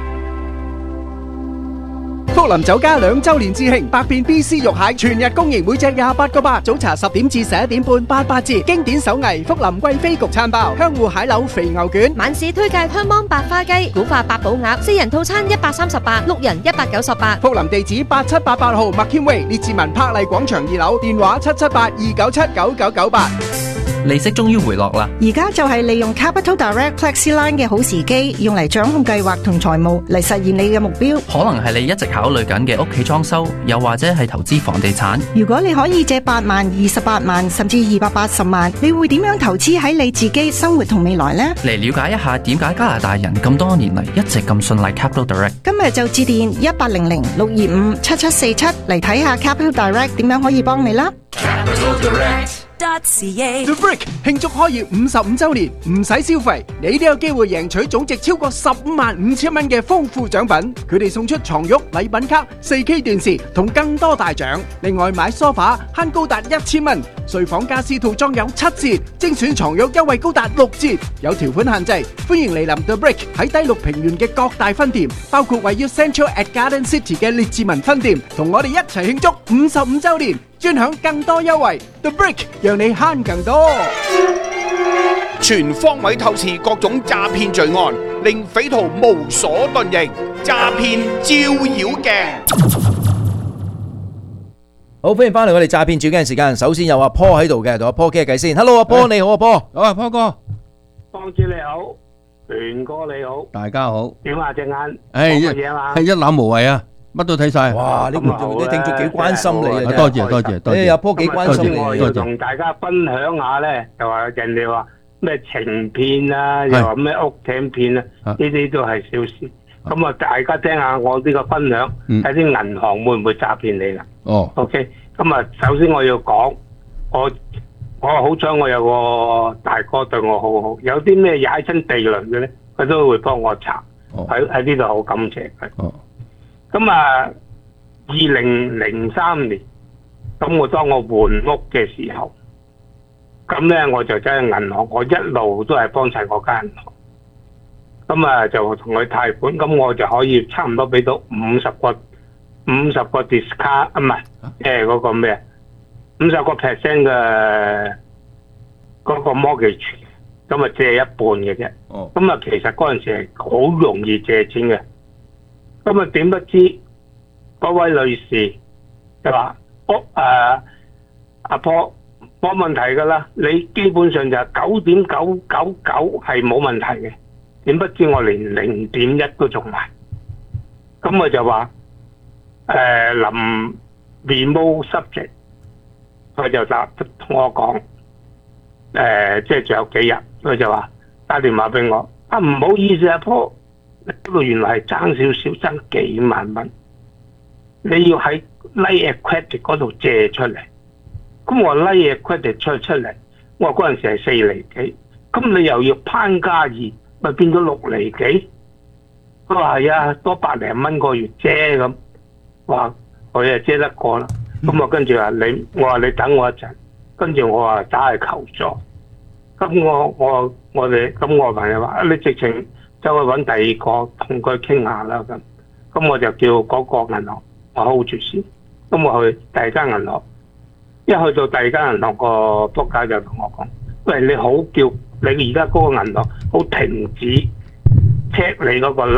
福林酒家2周年致慶，百變 BC 肉蟹全日供應，每隻28個8，早茶10點至11點半，88折。經典手藝福林貴妃焗餐包，香芋蟹柳肥牛卷， 晚市推介香芒白花雞、古法八寶鴨，4人套餐138，6人198。 福林地址8788號麥謙威列治文柏麗廣場2樓，電話778-297-9998。 利息終於回落啦！ 而家就係利用 Capital Direct Plexi-Line 嘅好時機，用嚟掌控計劃同財務，嚟實現你嘅目標。 可能係你一直考慮緊嘅屋企裝修，又或者係投資房地產。 如果你可以借8萬、28萬，甚至280萬，你會點樣投資喺你自己生活同未來呢？ 嚟了解一下點解加拿大人咁多年嚟一直咁信賴 Capital Direct。 今日就致電1800-625-7747嚟睇下 Capital Direct 點樣可以幫你啦。 Capital Direct.ca The Brick 慶祝開業55周年，唔使消費，你都有機會贏取總值超過15,500蚊嘅豐富獎品。佢哋送出床褥、禮品卡、4K 電視同更多大獎。另外買梳化慳高達1000蚊，睡房家私套裝有7折，精選床褥優惠高達6折。有條款限制，歡迎嚟臨 The Brick 喺低綠平原嘅各大分店，包括位於 Central at Garden City 嘅列治文分店，同我哋一齊慶祝55周年。專享更多優惠 ，The Brick 讓你慳更多。 全方位透視各種詐騙罪案，令匪徒無所遁形。詐騙照妖鏡。 好，歡迎翻嚟我哋詐騙照鏡時間。首先有阿 Paul 喺度嘅，同阿 Paul 傾下偈先。Hello， 阿 Paul 你好，阿 Paul。 好啊，Paul 哥。 方姐你好，權哥你好。 大家好。 點啊隻眼？ 係一覽無遺啊！乜都睇晒， 哇！呢個啲聽眾幾關心你啊！ 多謝多謝多謝， 阿波幾關心你， 我要同大家分享下咧，就話人哋話咩情片啊，又話咩屋頂片啊，呢啲都係小事。咁啊，大家聽下我呢個分享，睇啲銀行會唔會詐騙你啦？ 哦 ，OK。咁啊，首先我要講，我好彩我有個大哥對我好好，有啲咩踩親地雷嘅咧，佢都會幫我查。喺呢度好感謝佢。咁啊，2003年，咁當我換屋嘅時候， 咁咧我就走去銀行，我一路都係幫襯嗰間銀行。咁啊就同佢貸款，咁我就可以差唔多俾到50個 discount， 唔係嗰個咩50% 嘅嗰個 mortgage， 咁啊借一半嘅啫。咁啊其實嗰陣時係好容易借錢嘅。咁啊點不知嗰位女士就話：阿婆冇問題㗎啦，你基本上就係9.999係冇問題嘅。點不知我連0.1都中埋，咁我就話臨 remove subject， 佢就同我講即係仲有幾日，佢就話打電話俾我，唔好意思阿婆，嗰度原來係爭少少，爭幾萬蚊，你要喺 line of credit 嗰度借出嚟。咁我 line of credit 出嚟，我話嗰陣時係4厘幾，咁你又要攀加2。咪變咗6厘幾，佢話係啊，多100零蚊個月啫咁，話佢啊借得過啦。咁我跟住話我話你等我一陣，跟住我話打去求助。咁我哋咁我朋友話你直情走去揾第二個同佢傾下啦咁。咁我就叫嗰個銀行我 hold 住先。咁我去第二間銀行，一去到第二間銀行個仆街就同我講：喂，你好叫你而家嗰個銀行好停止 check 你嗰個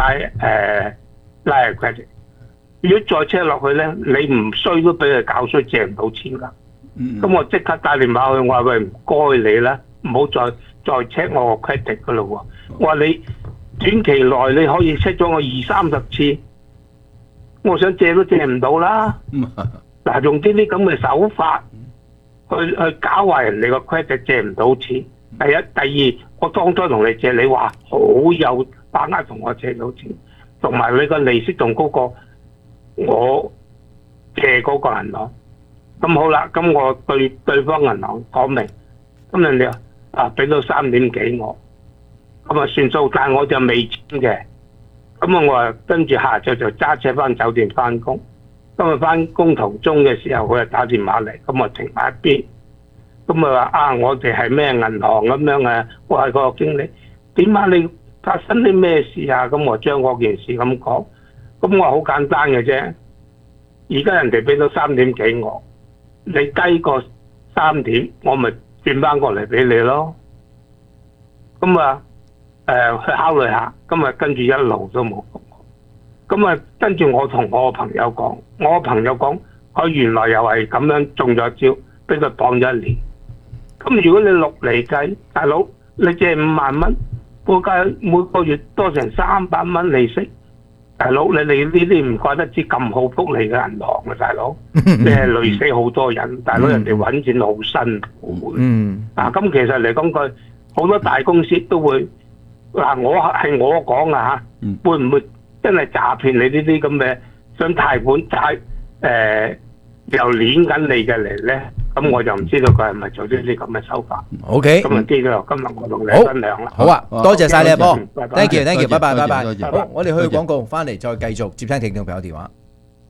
line credit， 如果再 check 落去咧，你唔衰都俾佢搞衰，借唔到錢㗎。咁我即刻打電話去，我話喂，唔該你啦，唔好再 check 我個 credit 㗎咯喎。我話你短期內你可以 check 咗我20-30次，我想借都借唔到啦。嗱，用啲咁嘅手法去搞壞人哋個 credit， 借唔到錢。第一、第二，我當初同你借，你話好有把握同我借到錢，同埋你個利息仲高過我借嗰個銀行。咁好啦，咁我對方銀行講明，咁人哋話俾到3點幾我，咁啊算數，但係我就未簽嘅。咁啊我話跟住下晝就揸車翻酒店翻工。今日翻工途中嘅時候，佢就打電話嚟，咁我停埋一邊。咁啊話我哋係咩銀行咁樣啊？我係個經理，點解你發生啲咩事啊？咁我將嗰件事咁講，咁我好簡單嘅啫。而家人哋俾到3點幾我，你低過3點，我咪轉翻過嚟俾你咯。咁啊去考慮下，今日跟住一路都冇覆我。咁啊跟住我同我朋友講，我朋友講佢原來又係咁樣中咗招，俾佢綁咗1年。咁如果你6厘計，大佬你借5萬蚊，每個月多成300蚊利息，大佬你呢啲唔怪得知咁好福利嘅銀行啊，大佬，你係累死好多人，大佬人哋揾錢好辛苦。咁其實嚟講句，好多大公司都會我講啊嚇，會唔會真係詐騙你呢啲咁嘅想貸款又攣緊你嘅嚟咧？咁我就唔知道佢係咪做呢啲咁嘅手法。 OK， 咁啊，基咗今日我同你分享啦。 好啊，多謝晒你阿波 ，thank you，thank you，拜拜，拜拜。 好， 我哋去廣告，翻嚟再繼續接聽聽眾朋友電話。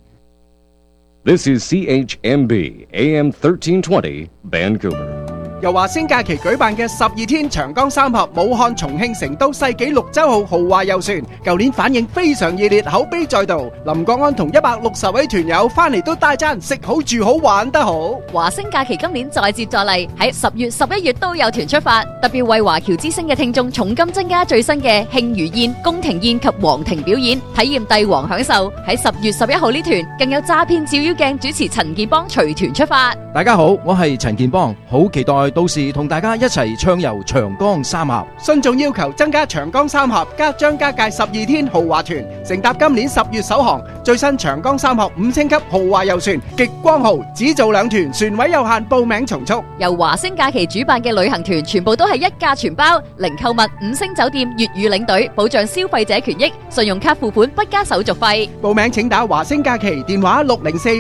This is CHMB AM 1320 Vancouver。 由華星假期舉辦嘅12天長江三峽武漢、重慶、成都世紀綠洲號豪華遊船，舊年反應非常熱烈，口碑再度。林國安同160位團友翻嚟都大讚食好住好玩得好。 華星假期今年再接再厲，喺10月、11月都有團出發，特別為華僑之星嘅聽眾重金增加最新嘅慶餘宴、宮廷宴及皇庭表演，體驗帝王享受。喺10月11號呢團更有詐騙照妖鏡主持陳建邦隨團出發。 大家好，我係陳建邦，好期待到時同大家一齊暢遊長江三峽。 信眾要求增加長江三峽加張家界12天豪華團，乘搭今年10月首航最新長江三峽5星級豪華遊船極光號，只做2團，船位有限，報名從速。 由華星假期主辦嘅旅行團全部都係一價全包，零購物5星酒店粵語領隊，保障消費者權益，信用卡付款不加手續費。 報名請打華星假期電話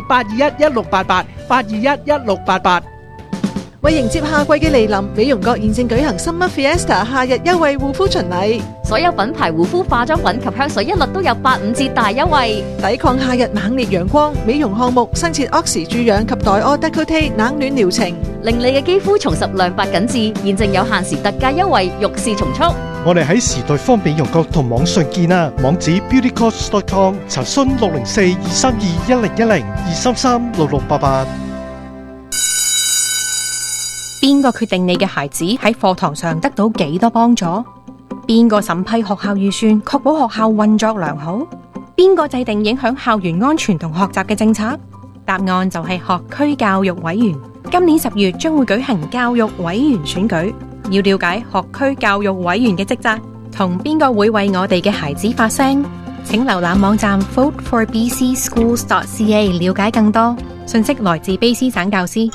604-821-1688，821-1688。 為迎接夏季嘅嚟臨，美容閣現正舉行 Summer Fiesta 夏日優惠護膚巡禮， 所有品牌護膚化妝品及香水一律都有85折大優惠， 抵抗夏日猛烈陽光。美容項目新設 Oxy 注氧及黛柯 Décolleté 冷暖療程令你嘅肌膚重拾亮白緊緻。現正有限時特價優惠，欲試從速。 我哋喺時代方便郵購同網上見啊，網址 beautycoach.com， 查詢604-232-1010 233-6688。 邊個決定你嘅孩子喺課堂上得到幾多幫助？邊個審批學校預算，確保學校運作良好？邊個制定影響校園安全同學習嘅政策？答案就係學區教育委員。今年10月將會舉行教育委員選舉，要了解學區教育委員嘅職責，同邊個會為我哋嘅孩子發聲？請瀏覽網站 voteforbcschools.ca 了解更多。信息來自卑詩省教師。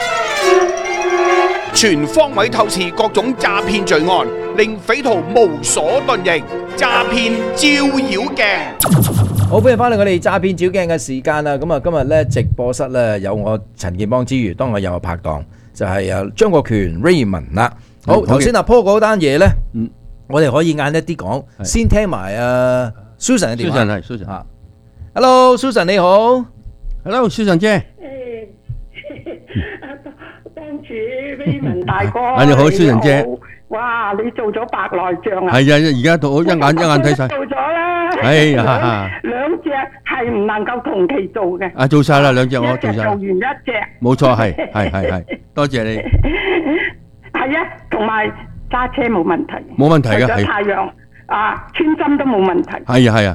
全方位透視各種詐騙罪案，令匪徒無所遁形。詐騙照妖鏡。 好，歡迎翻嚟我哋詐騙照鏡嘅時間啦！咁啊，今日咧直播室咧有我陳健邦之餘，當我有個拍檔就係張國權 Raymond 啦。好，頭先阿 Paul 嗰單嘢咧，我哋可以晏一啲講，先聽埋Susan 嘅電話。 Susan 係 Susan 啊 ，Hello Susan 你好 ，Hello Susan 姐。 跟住 Raymond 大哥， 你好，Susan姐。 哇！你做咗白內障啊？ 係啊，而家到一眼睇晒。 做咗啦。 哎呀， 兩隻係唔能夠同期做嘅。 啊，做晒啦，兩隻我做晒。 做完一隻。 冇錯，係，多謝你。 係啊，同埋揸車冇問題。 冇問題嘅， 係。太陽啊，穿針都冇問題。 係啊。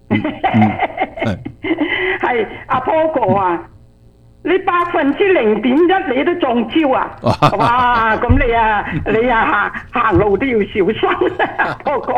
係阿波哥啊！你0.1%你都中招啊！哇！咁你行路都要小心啊，哥哥。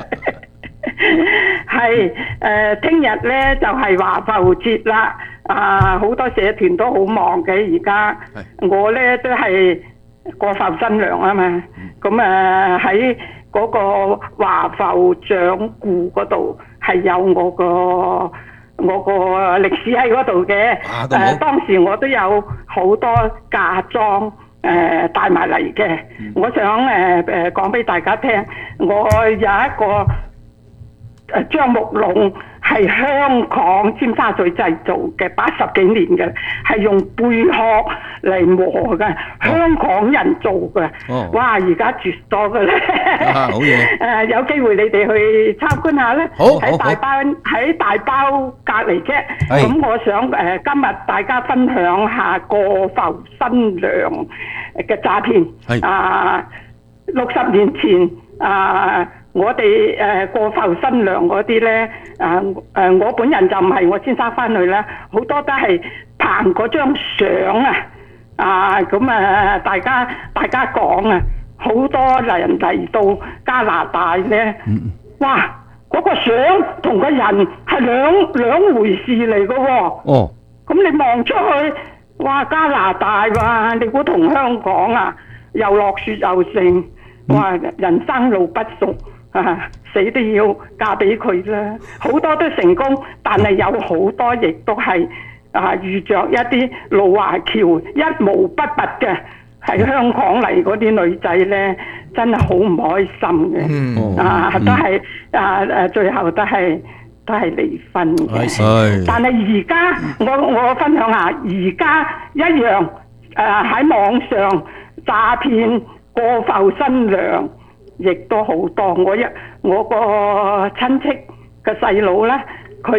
係聽日咧就係華埠節啦，好多社團都好忙嘅而家。我咧都係過埠新娘啊嘛，咁喺嗰個華埠掌故嗰度係有我個歷史喺嗰度嘅，當時我都有好多嫁妝帶埋嚟嘅。我想講俾大家聽，我有一個樟木籠係香港尖沙咀製造嘅，80幾年嘅，係用貝殼嚟磨嘅，香港人做嘅。哇！而家絕咗嘅咧。好嘢。有機會你哋去參觀下咧。好。喺大包隔離啫。咁我想今日大家分享下過埠新娘嘅詐騙。係。60年前我哋過埠新娘嗰啲咧，我本人就唔係，我先生翻去啦，好多都係憑嗰張相咁大家講啊，好多人嚟到加拿大咧，哇，嗰個相同個人係兩回事嚟噶喎。咁你望出去，哇，加拿大哇，你估同香港啊，又落雪又盛，哇，人生路不熟。死都要嫁俾佢啦！好多都成功，但係有好多亦都係遇着一啲路華僑一毛不拔嘅，喺香港嚟嗰啲女仔咧，真係好唔開心嘅。都係最後都係離婚嘅。但係而家我分享下，而家一樣喺網上詐騙過埠新娘。亦都好多，我個親戚嘅細佬咧，佢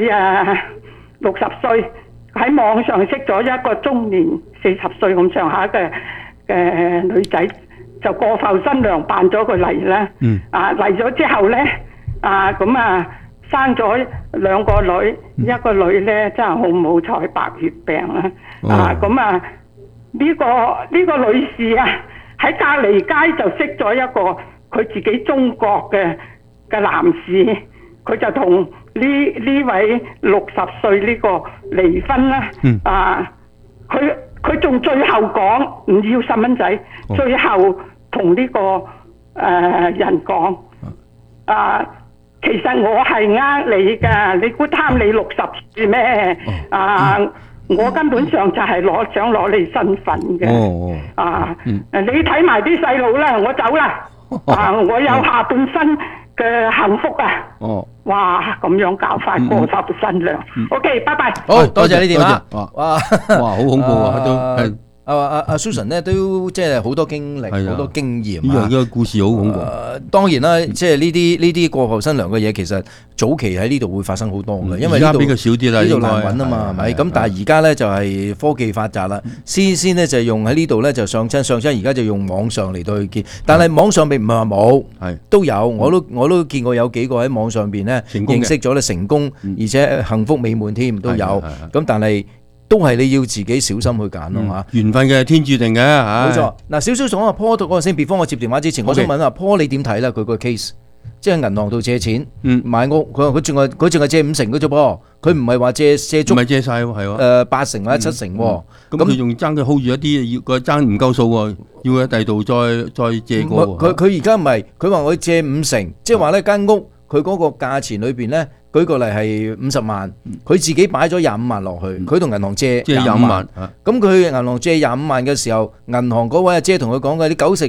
60歲喺網上識咗一個中年40歲咁上下嘅女仔，就過埠新娘扮咗佢嚟啦。嚟咗之後咧，生咗2個女，一個女咧真係好唔好彩白血病啦。呢個女士啊，喺隔離街就識咗一個。佢自己中國嘅男士，佢就同呢位60歲呢個離婚啦。佢仲最後講唔要細蚊仔，最後同呢個人講其實我係你㗎，你估貪你60歲咩？我根本上就係想攞你身份嘅。你睇埋啲細路啦，我走啦。我有下半身嘅幸福啊！哇，咁樣搞法過埠新娘。OK， 拜拜。 好多謝你電話。 哇，好恐怖啊！都阿 Susan 咧都即係好多經歷，好多經驗。 呢個故事好恐怖。 當然啦，即係呢啲過後新娘嘅嘢，其實早期喺呢度會發生好多嘅，因為呢度比較少啲啦， 呢度難揾啊嘛，係咪？咁但係而家咧就係科技發達啦，先咧就用喺呢度咧就上親，而家就用網上嚟到去見。但係網上並唔係話冇，都有，我都見過有幾個喺網上邊咧認識咗咧成功，而且幸福美滿添都有。咁但係都係你要自己小心去揀咯嚇。 緣分嘅天注定嘅嚇。 冇錯。嗱，少少講阿 Paul 嗰個先，別方我接電話之前，我想問阿 Paul 你點睇咧？佢個 case 即係銀行度借錢買屋，佢淨係借50%嘅啫噃，佢唔係話借足， 唔係借晒喎，係喎。 80%或者70%喎。 咁佢仲爭佢 hold 住一啲，要佢爭唔夠數喎，要喺第二度再借過。 佢而家唔係，佢話我借50%，即係話呢間屋佢嗰個價錢裏邊咧。舉個例係50萬，佢自己擺咗25萬落去，佢同銀行借25萬。咁佢銀行借25萬嘅時候，銀行嗰位阿姐同佢講嘅啲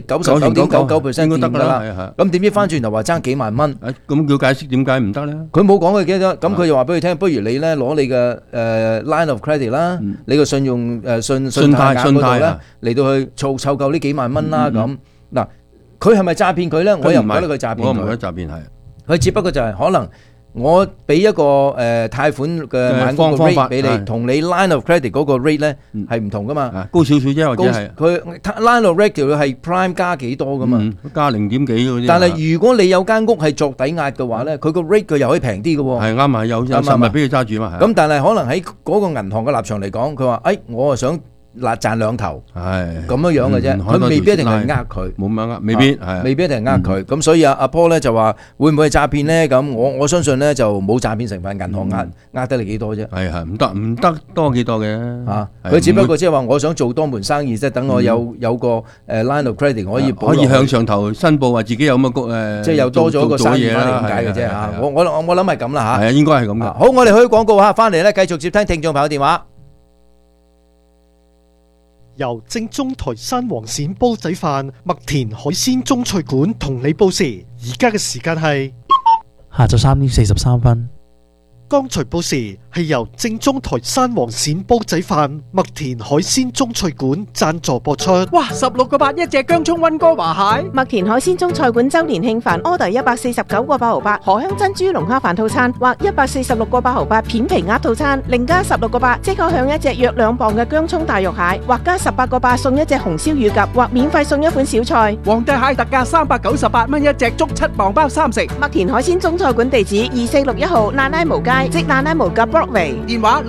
99.99% 應該得㗎啦。咁點知翻轉頭話爭幾萬蚊？ 咁要解釋點解唔得咧？ 佢冇講佢幾多，咁佢就話俾佢聽，不如你咧攞你嘅line of credit 啦，你個信用信貸嗰度咧嚟到去湊夠呢幾萬蚊啦咁。嗱，佢係咪詐騙佢咧？我又唔覺得佢詐騙佢。 我唔覺得詐騙係。 佢只不過就係可能。我俾一個貸款嘅買屋嘅 rate 俾你，同你 line of credit 嗰個 rate 咧係唔同噶嘛， 高少少啫，或者係佢 line of credit 佢係 prime 加幾多噶嘛， 加0點幾嗰啲。 但係如果你有間屋係作抵押嘅話咧，佢個 rate 佢又可以平啲嘅喎。 係啱啊，有實物俾佢揸住嘛。 咁但係可能喺嗰個銀行嘅立場嚟講，佢話我係想賺兩頭，係咁樣嘅啫，佢未必一定係佢， 冇咁未必係， 未必一定係佢。咁所以阿 Paul 咧就話會唔會係詐騙咧？咁我相信咧就冇詐騙成分，銀行呃得你幾多啫？ 係唔得多幾多嘅嚇，佢只不過即係話我想做多門生意，即係等我有個line of credit 可以向上頭申報話自己有咁嘅即係又多咗個生意翻嚟咁解嘅啫嚇。我諗係咁啦嚇。 係啊，應該係咁嘅。 好，我哋去廣告嚇，翻嚟咧繼續接聽聽眾朋友電話。 由正宗台山黃鱔煲仔飯麥田海鮮中菜館同你報時，而家嘅時間係下晝3點43分。 剛才報時係由正宗台山黃鱔煲仔飯麥田海鮮中菜館贊助播出。 哇！16個8一隻薑葱溫哥華蟹， 麥田海鮮中菜館周年慶飯 order 149個8毫8，荷香珍珠龍蝦飯套餐或146個8毫8片皮鴨套餐，另加16個8即可享一隻約2磅嘅薑葱大肉蟹，或加18個8送一隻紅燒乳鴿，或免費送一款小菜。 皇帝蟹特價398蚊一隻，足7磅包3食。 麥田海鮮中菜館地址2461號那拉無街，即那拉無嘅 Broadway。 電話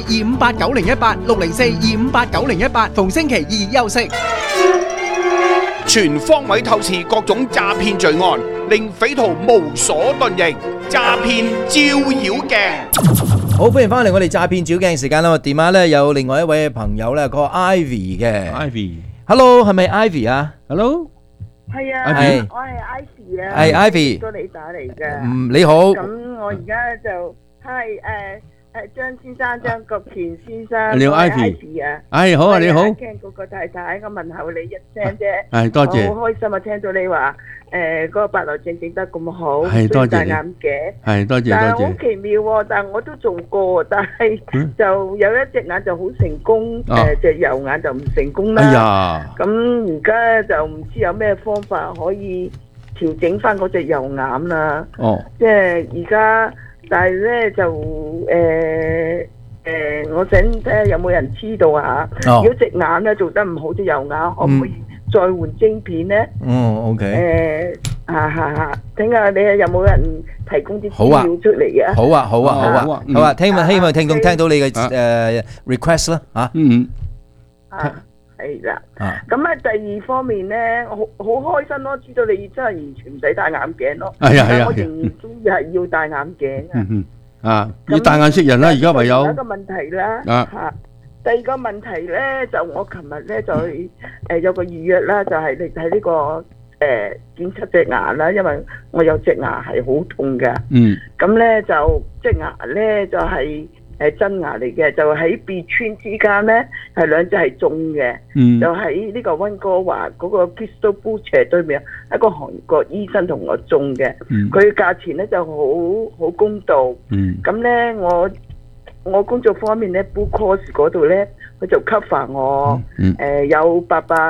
604-258-9018，604-258-9018，逢星期二休息。 全方位透視各種詐騙罪案，令匪徒無所遁形。詐騙照妖鏡。 好，歡迎翻嚟我哋詐騙照鏡時間啦！電話咧有另外一位朋友咧，佢係 Ivy 嘅。Ivy，Hello， 係咪 Ivy 啊 ？Hello， 係啊，我係 Ivy 啊。 係 Ivy， 多你打嚟嘅。 你好。 咁我而家就係張先生，張國權先生。 你好 Ivy 啊。 好啊，你好。 聽嗰個太太，我問候你一聲啫。 係多謝。 好開心啊！聽到你話嗰個白內障整得咁好， 係多謝戴眼鏡。 係多謝多謝。 但係好奇妙喎，但係我都做過，但係就有一隻眼就好成功，隻右眼就唔成功啦。 哎呀！ 咁而家就唔知有咩方法可以調整翻嗰隻右眼啦。 哦。 即係而家。但係咧就我想睇下有冇人知道啊？如果隻眼咧做得唔好，隻右眼可唔可以再換晶片咧 ？OK。 睇下你有冇人提供啲資料出嚟啊？ 好啊！好啊！希望聽眾聽到你嘅request 啦嚇。 係啦。咁啊，第二方面咧，我好開心咯，知道你真係完全唔使戴眼鏡咯。但係我仍然中意係要戴眼鏡啊。 要戴眼識人啦，而家唯有。 第一個問題啦。第二個問題咧，就我琴日咧就去有個預約啦，就係你睇呢個檢測隻牙啦，因為我有隻牙係好痛嘅。咁咧就隻牙咧就係。真牙嚟嘅，就喺別村之間咧，係兩隻係種嘅，就喺呢個溫哥華嗰個 Crystal Butcher 對面，一個韓國醫生同我種嘅，佢價錢咧就好公道。咁咧我工作方面咧 Blue Cross 嗰度咧佢就 cover 我有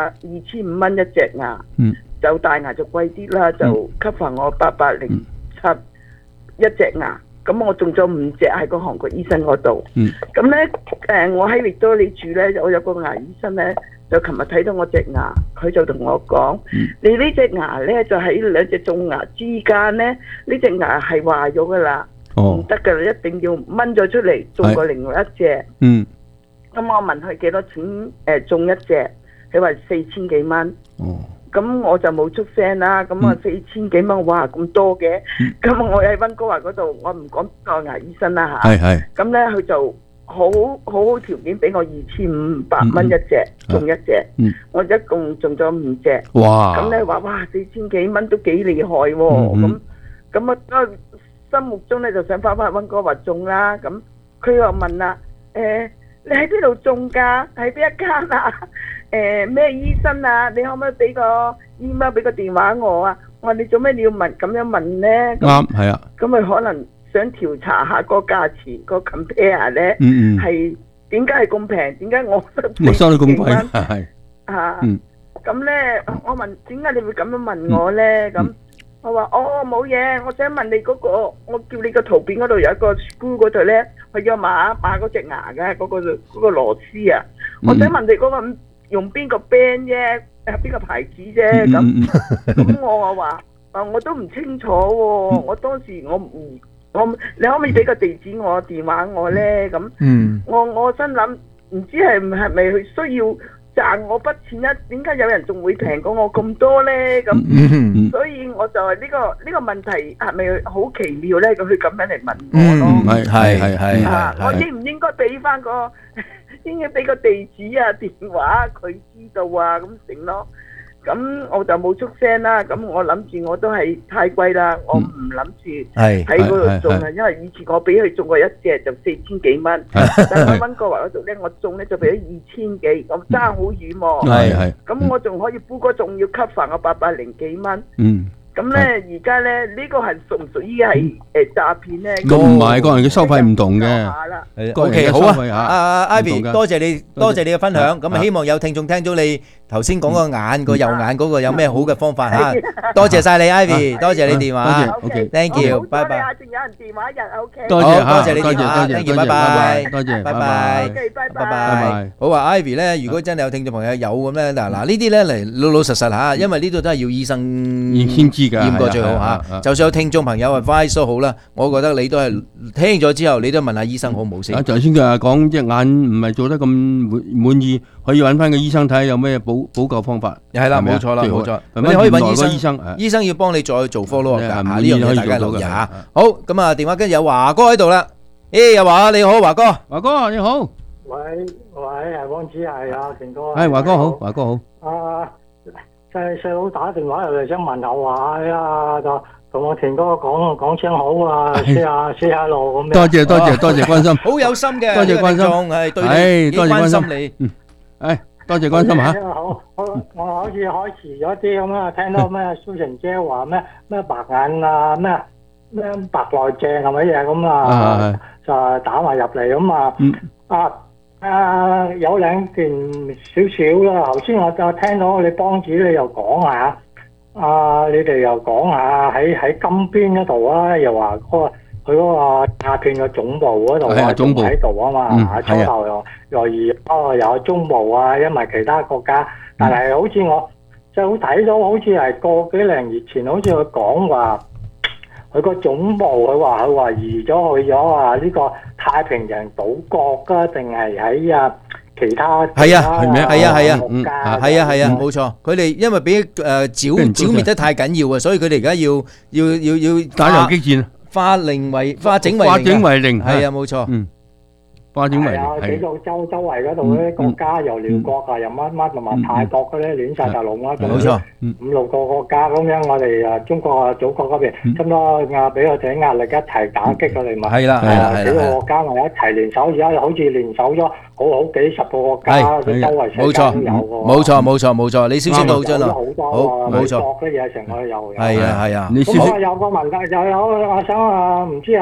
2,500一隻牙，就大牙就貴啲啦，就 cover 我807一隻牙。咁我中咗5隻喺個韓國醫生嗰度。咁咧我喺域多利住咧，我有個牙醫生咧，就琴日睇到我隻牙，佢就同我講：你呢隻牙咧就喺兩隻種牙之間咧，呢隻牙係壞咗噶啦，唔得噶啦，一定要掹咗出嚟，種過另外一隻。咁我問佢幾多錢種一隻，佢話4000幾蚊。咁我就冇出聲啦。咁啊4000幾蚊，哇咁多嘅。咁我喺溫哥華嗰度，我唔講個牙醫生啦嚇。咁咧佢就好條件俾我2500蚊一隻，種一隻。我一共種咗5隻。 哇！ 咁咧話哇4000幾蚊都幾厲害喎。咁我心目中咧就想翻溫哥華種啦。咁佢又問啦，你喺邊度種㗎？喺邊一間啊？咩醫生啊？你可唔可以俾個 email 俾個電話我啊？我話你做咩你要問咁樣問咧？ 啱係啊。 咁佢可能想調查下個價錢個 compare 咧，係點解係咁平？點解我收到咁貴？係啊。咁咧，我問點解你會咁樣問我咧？咁我話冇嘢，我想問你嗰個，我叫你個圖片嗰度有一個 screw 嗰度咧，佢要馬嗰隻牙嘅嗰個螺絲啊。我想問你嗰個用邊個 brand 啫，邊個牌子啫？咁我話我都唔清楚喎。我當時你可唔可以俾個地址我電話我咧？咁我心諗唔知係咪佢需要賺我筆錢啊？點解有人仲會平過我咁多咧？咁所以我就係呢個問題係咪好奇妙咧？佢咁樣嚟問我咯。係我應唔應該俾翻個？應該俾個地址啊、電話佢知道啊，咁成咯。咁我就冇出聲啦。咁我諗住我都係太貴啦，我唔諗住喺嗰度種啊。因為以前我俾佢種過一隻就4000幾蚊，但係溫哥華嗰度咧，我種咧就俾咗2000幾，我爭好遠喎。咁我仲可以估嗰仲要 cover 我800幾蚊。咁咧，而家咧呢個係屬唔屬於係詐騙咧？ 咁唔係，個人嘅收費唔同嘅。 OK，好啊，阿 Ivy，多謝你嘅分享。咁啊，希望有聽眾聽到你頭先講個右眼嗰個有咩好嘅方法嚇。多謝曬你 Ivy，多謝你電話。OK，thank you，拜拜。仲有人電話入 OK。多謝你電話，thank you，拜拜。 多謝， 拜拜。OK，拜拜。好啊 ，Ivy 咧，如果真係有聽眾朋友有咁咧，嗱呢啲咧嚟老實實嚇，因為呢度都係要醫生先知。 驗過最好嚇，就算有聽眾朋友 advice 都好啦，我覺得你都係聽咗之後，你都問下醫生好唔好先。 頭先佢話講隻眼唔係做得咁滿意，可以揾翻個醫生睇下有咩補救方法。 係啦，冇錯啦，冇錯。你可以揾醫生，醫生要幫你再做 follow 㗎。呢樣嘢大家留意下。好，咁啊電話跟住有華哥喺度啦。有華你好，華哥。 華哥你好。 喂，係汪子係啊，田哥。 係華哥好，華哥好。 細佬打電話入嚟想問候下呀，就同我田哥講聲好啊，say hello咁樣。 多謝關心， 好有心嘅， 多謝關心， 係對你幾關心你。 多謝關心嚇。 好，我好似開遲咗啲咁啊，聽到咩蘇成姐話咩白眼啊，咩白內障係咪嘢咁啊？就打埋入嚟咁啊。有兩件少少啦。頭先我就聽到你幫主你又講下，你哋又講下喺金邊嗰度啊，又話佢嗰個詐騙嘅總部嗰度啊，總部喺度啊嘛，初頭又有中部啊，因為其他國家，但係好似我就睇到好似係個幾零月前，好似佢講話。佢個總部，佢話移咗去咗呢個太平洋島國㗎，定係喺其他係啊，冇錯。佢哋因為俾剿滅得太緊要啊，所以佢哋而家要打游擊戰， 化整為零，係啊，冇錯。 係啊，幾個周圍嗰度咧國家又寮國啊，又乜同埋泰國嗰啲亂晒大龍啦， 冇錯 ，5-6個國家咁樣，我哋中國祖國嗰邊差唔多俾我哋壓力一齊打擊佢哋嘛， 係啦， 幾個國家咪一齊聯手，而家好似聯手咗好幾十個國家，周圍世界都有喎。 冇錯，你消息到真啦，好，冇錯。 國嘅嘢成個又有。 係啊， 咁我有個問題就有，我想唔知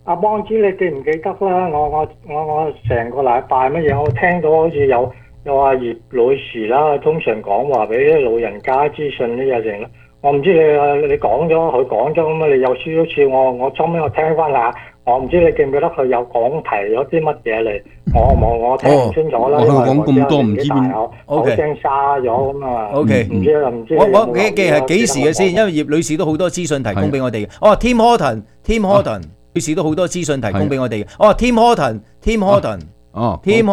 阿邦知你記唔記得啦？我成個禮拜乜嘢，我聽到好似有阿葉女士啦，通常講話俾啲老人家資訊呢嘢成啦。我唔知你講咗，佢講咗咁啊，你有少少似我收尾我聽翻下，我唔知你記唔記得佢有講提咗啲乜嘢嚟？我聽唔清楚啦。 佢講咁多唔知邊口聲沙咗咁啊。 OK， 唔知唔知。 我記係幾時嘅先？因為葉女士都好多資訊提供俾我哋嘅。哦 ，Tim Horton 女士都好多資訊提供俾我哋嘅。哦 ，Tim Horton，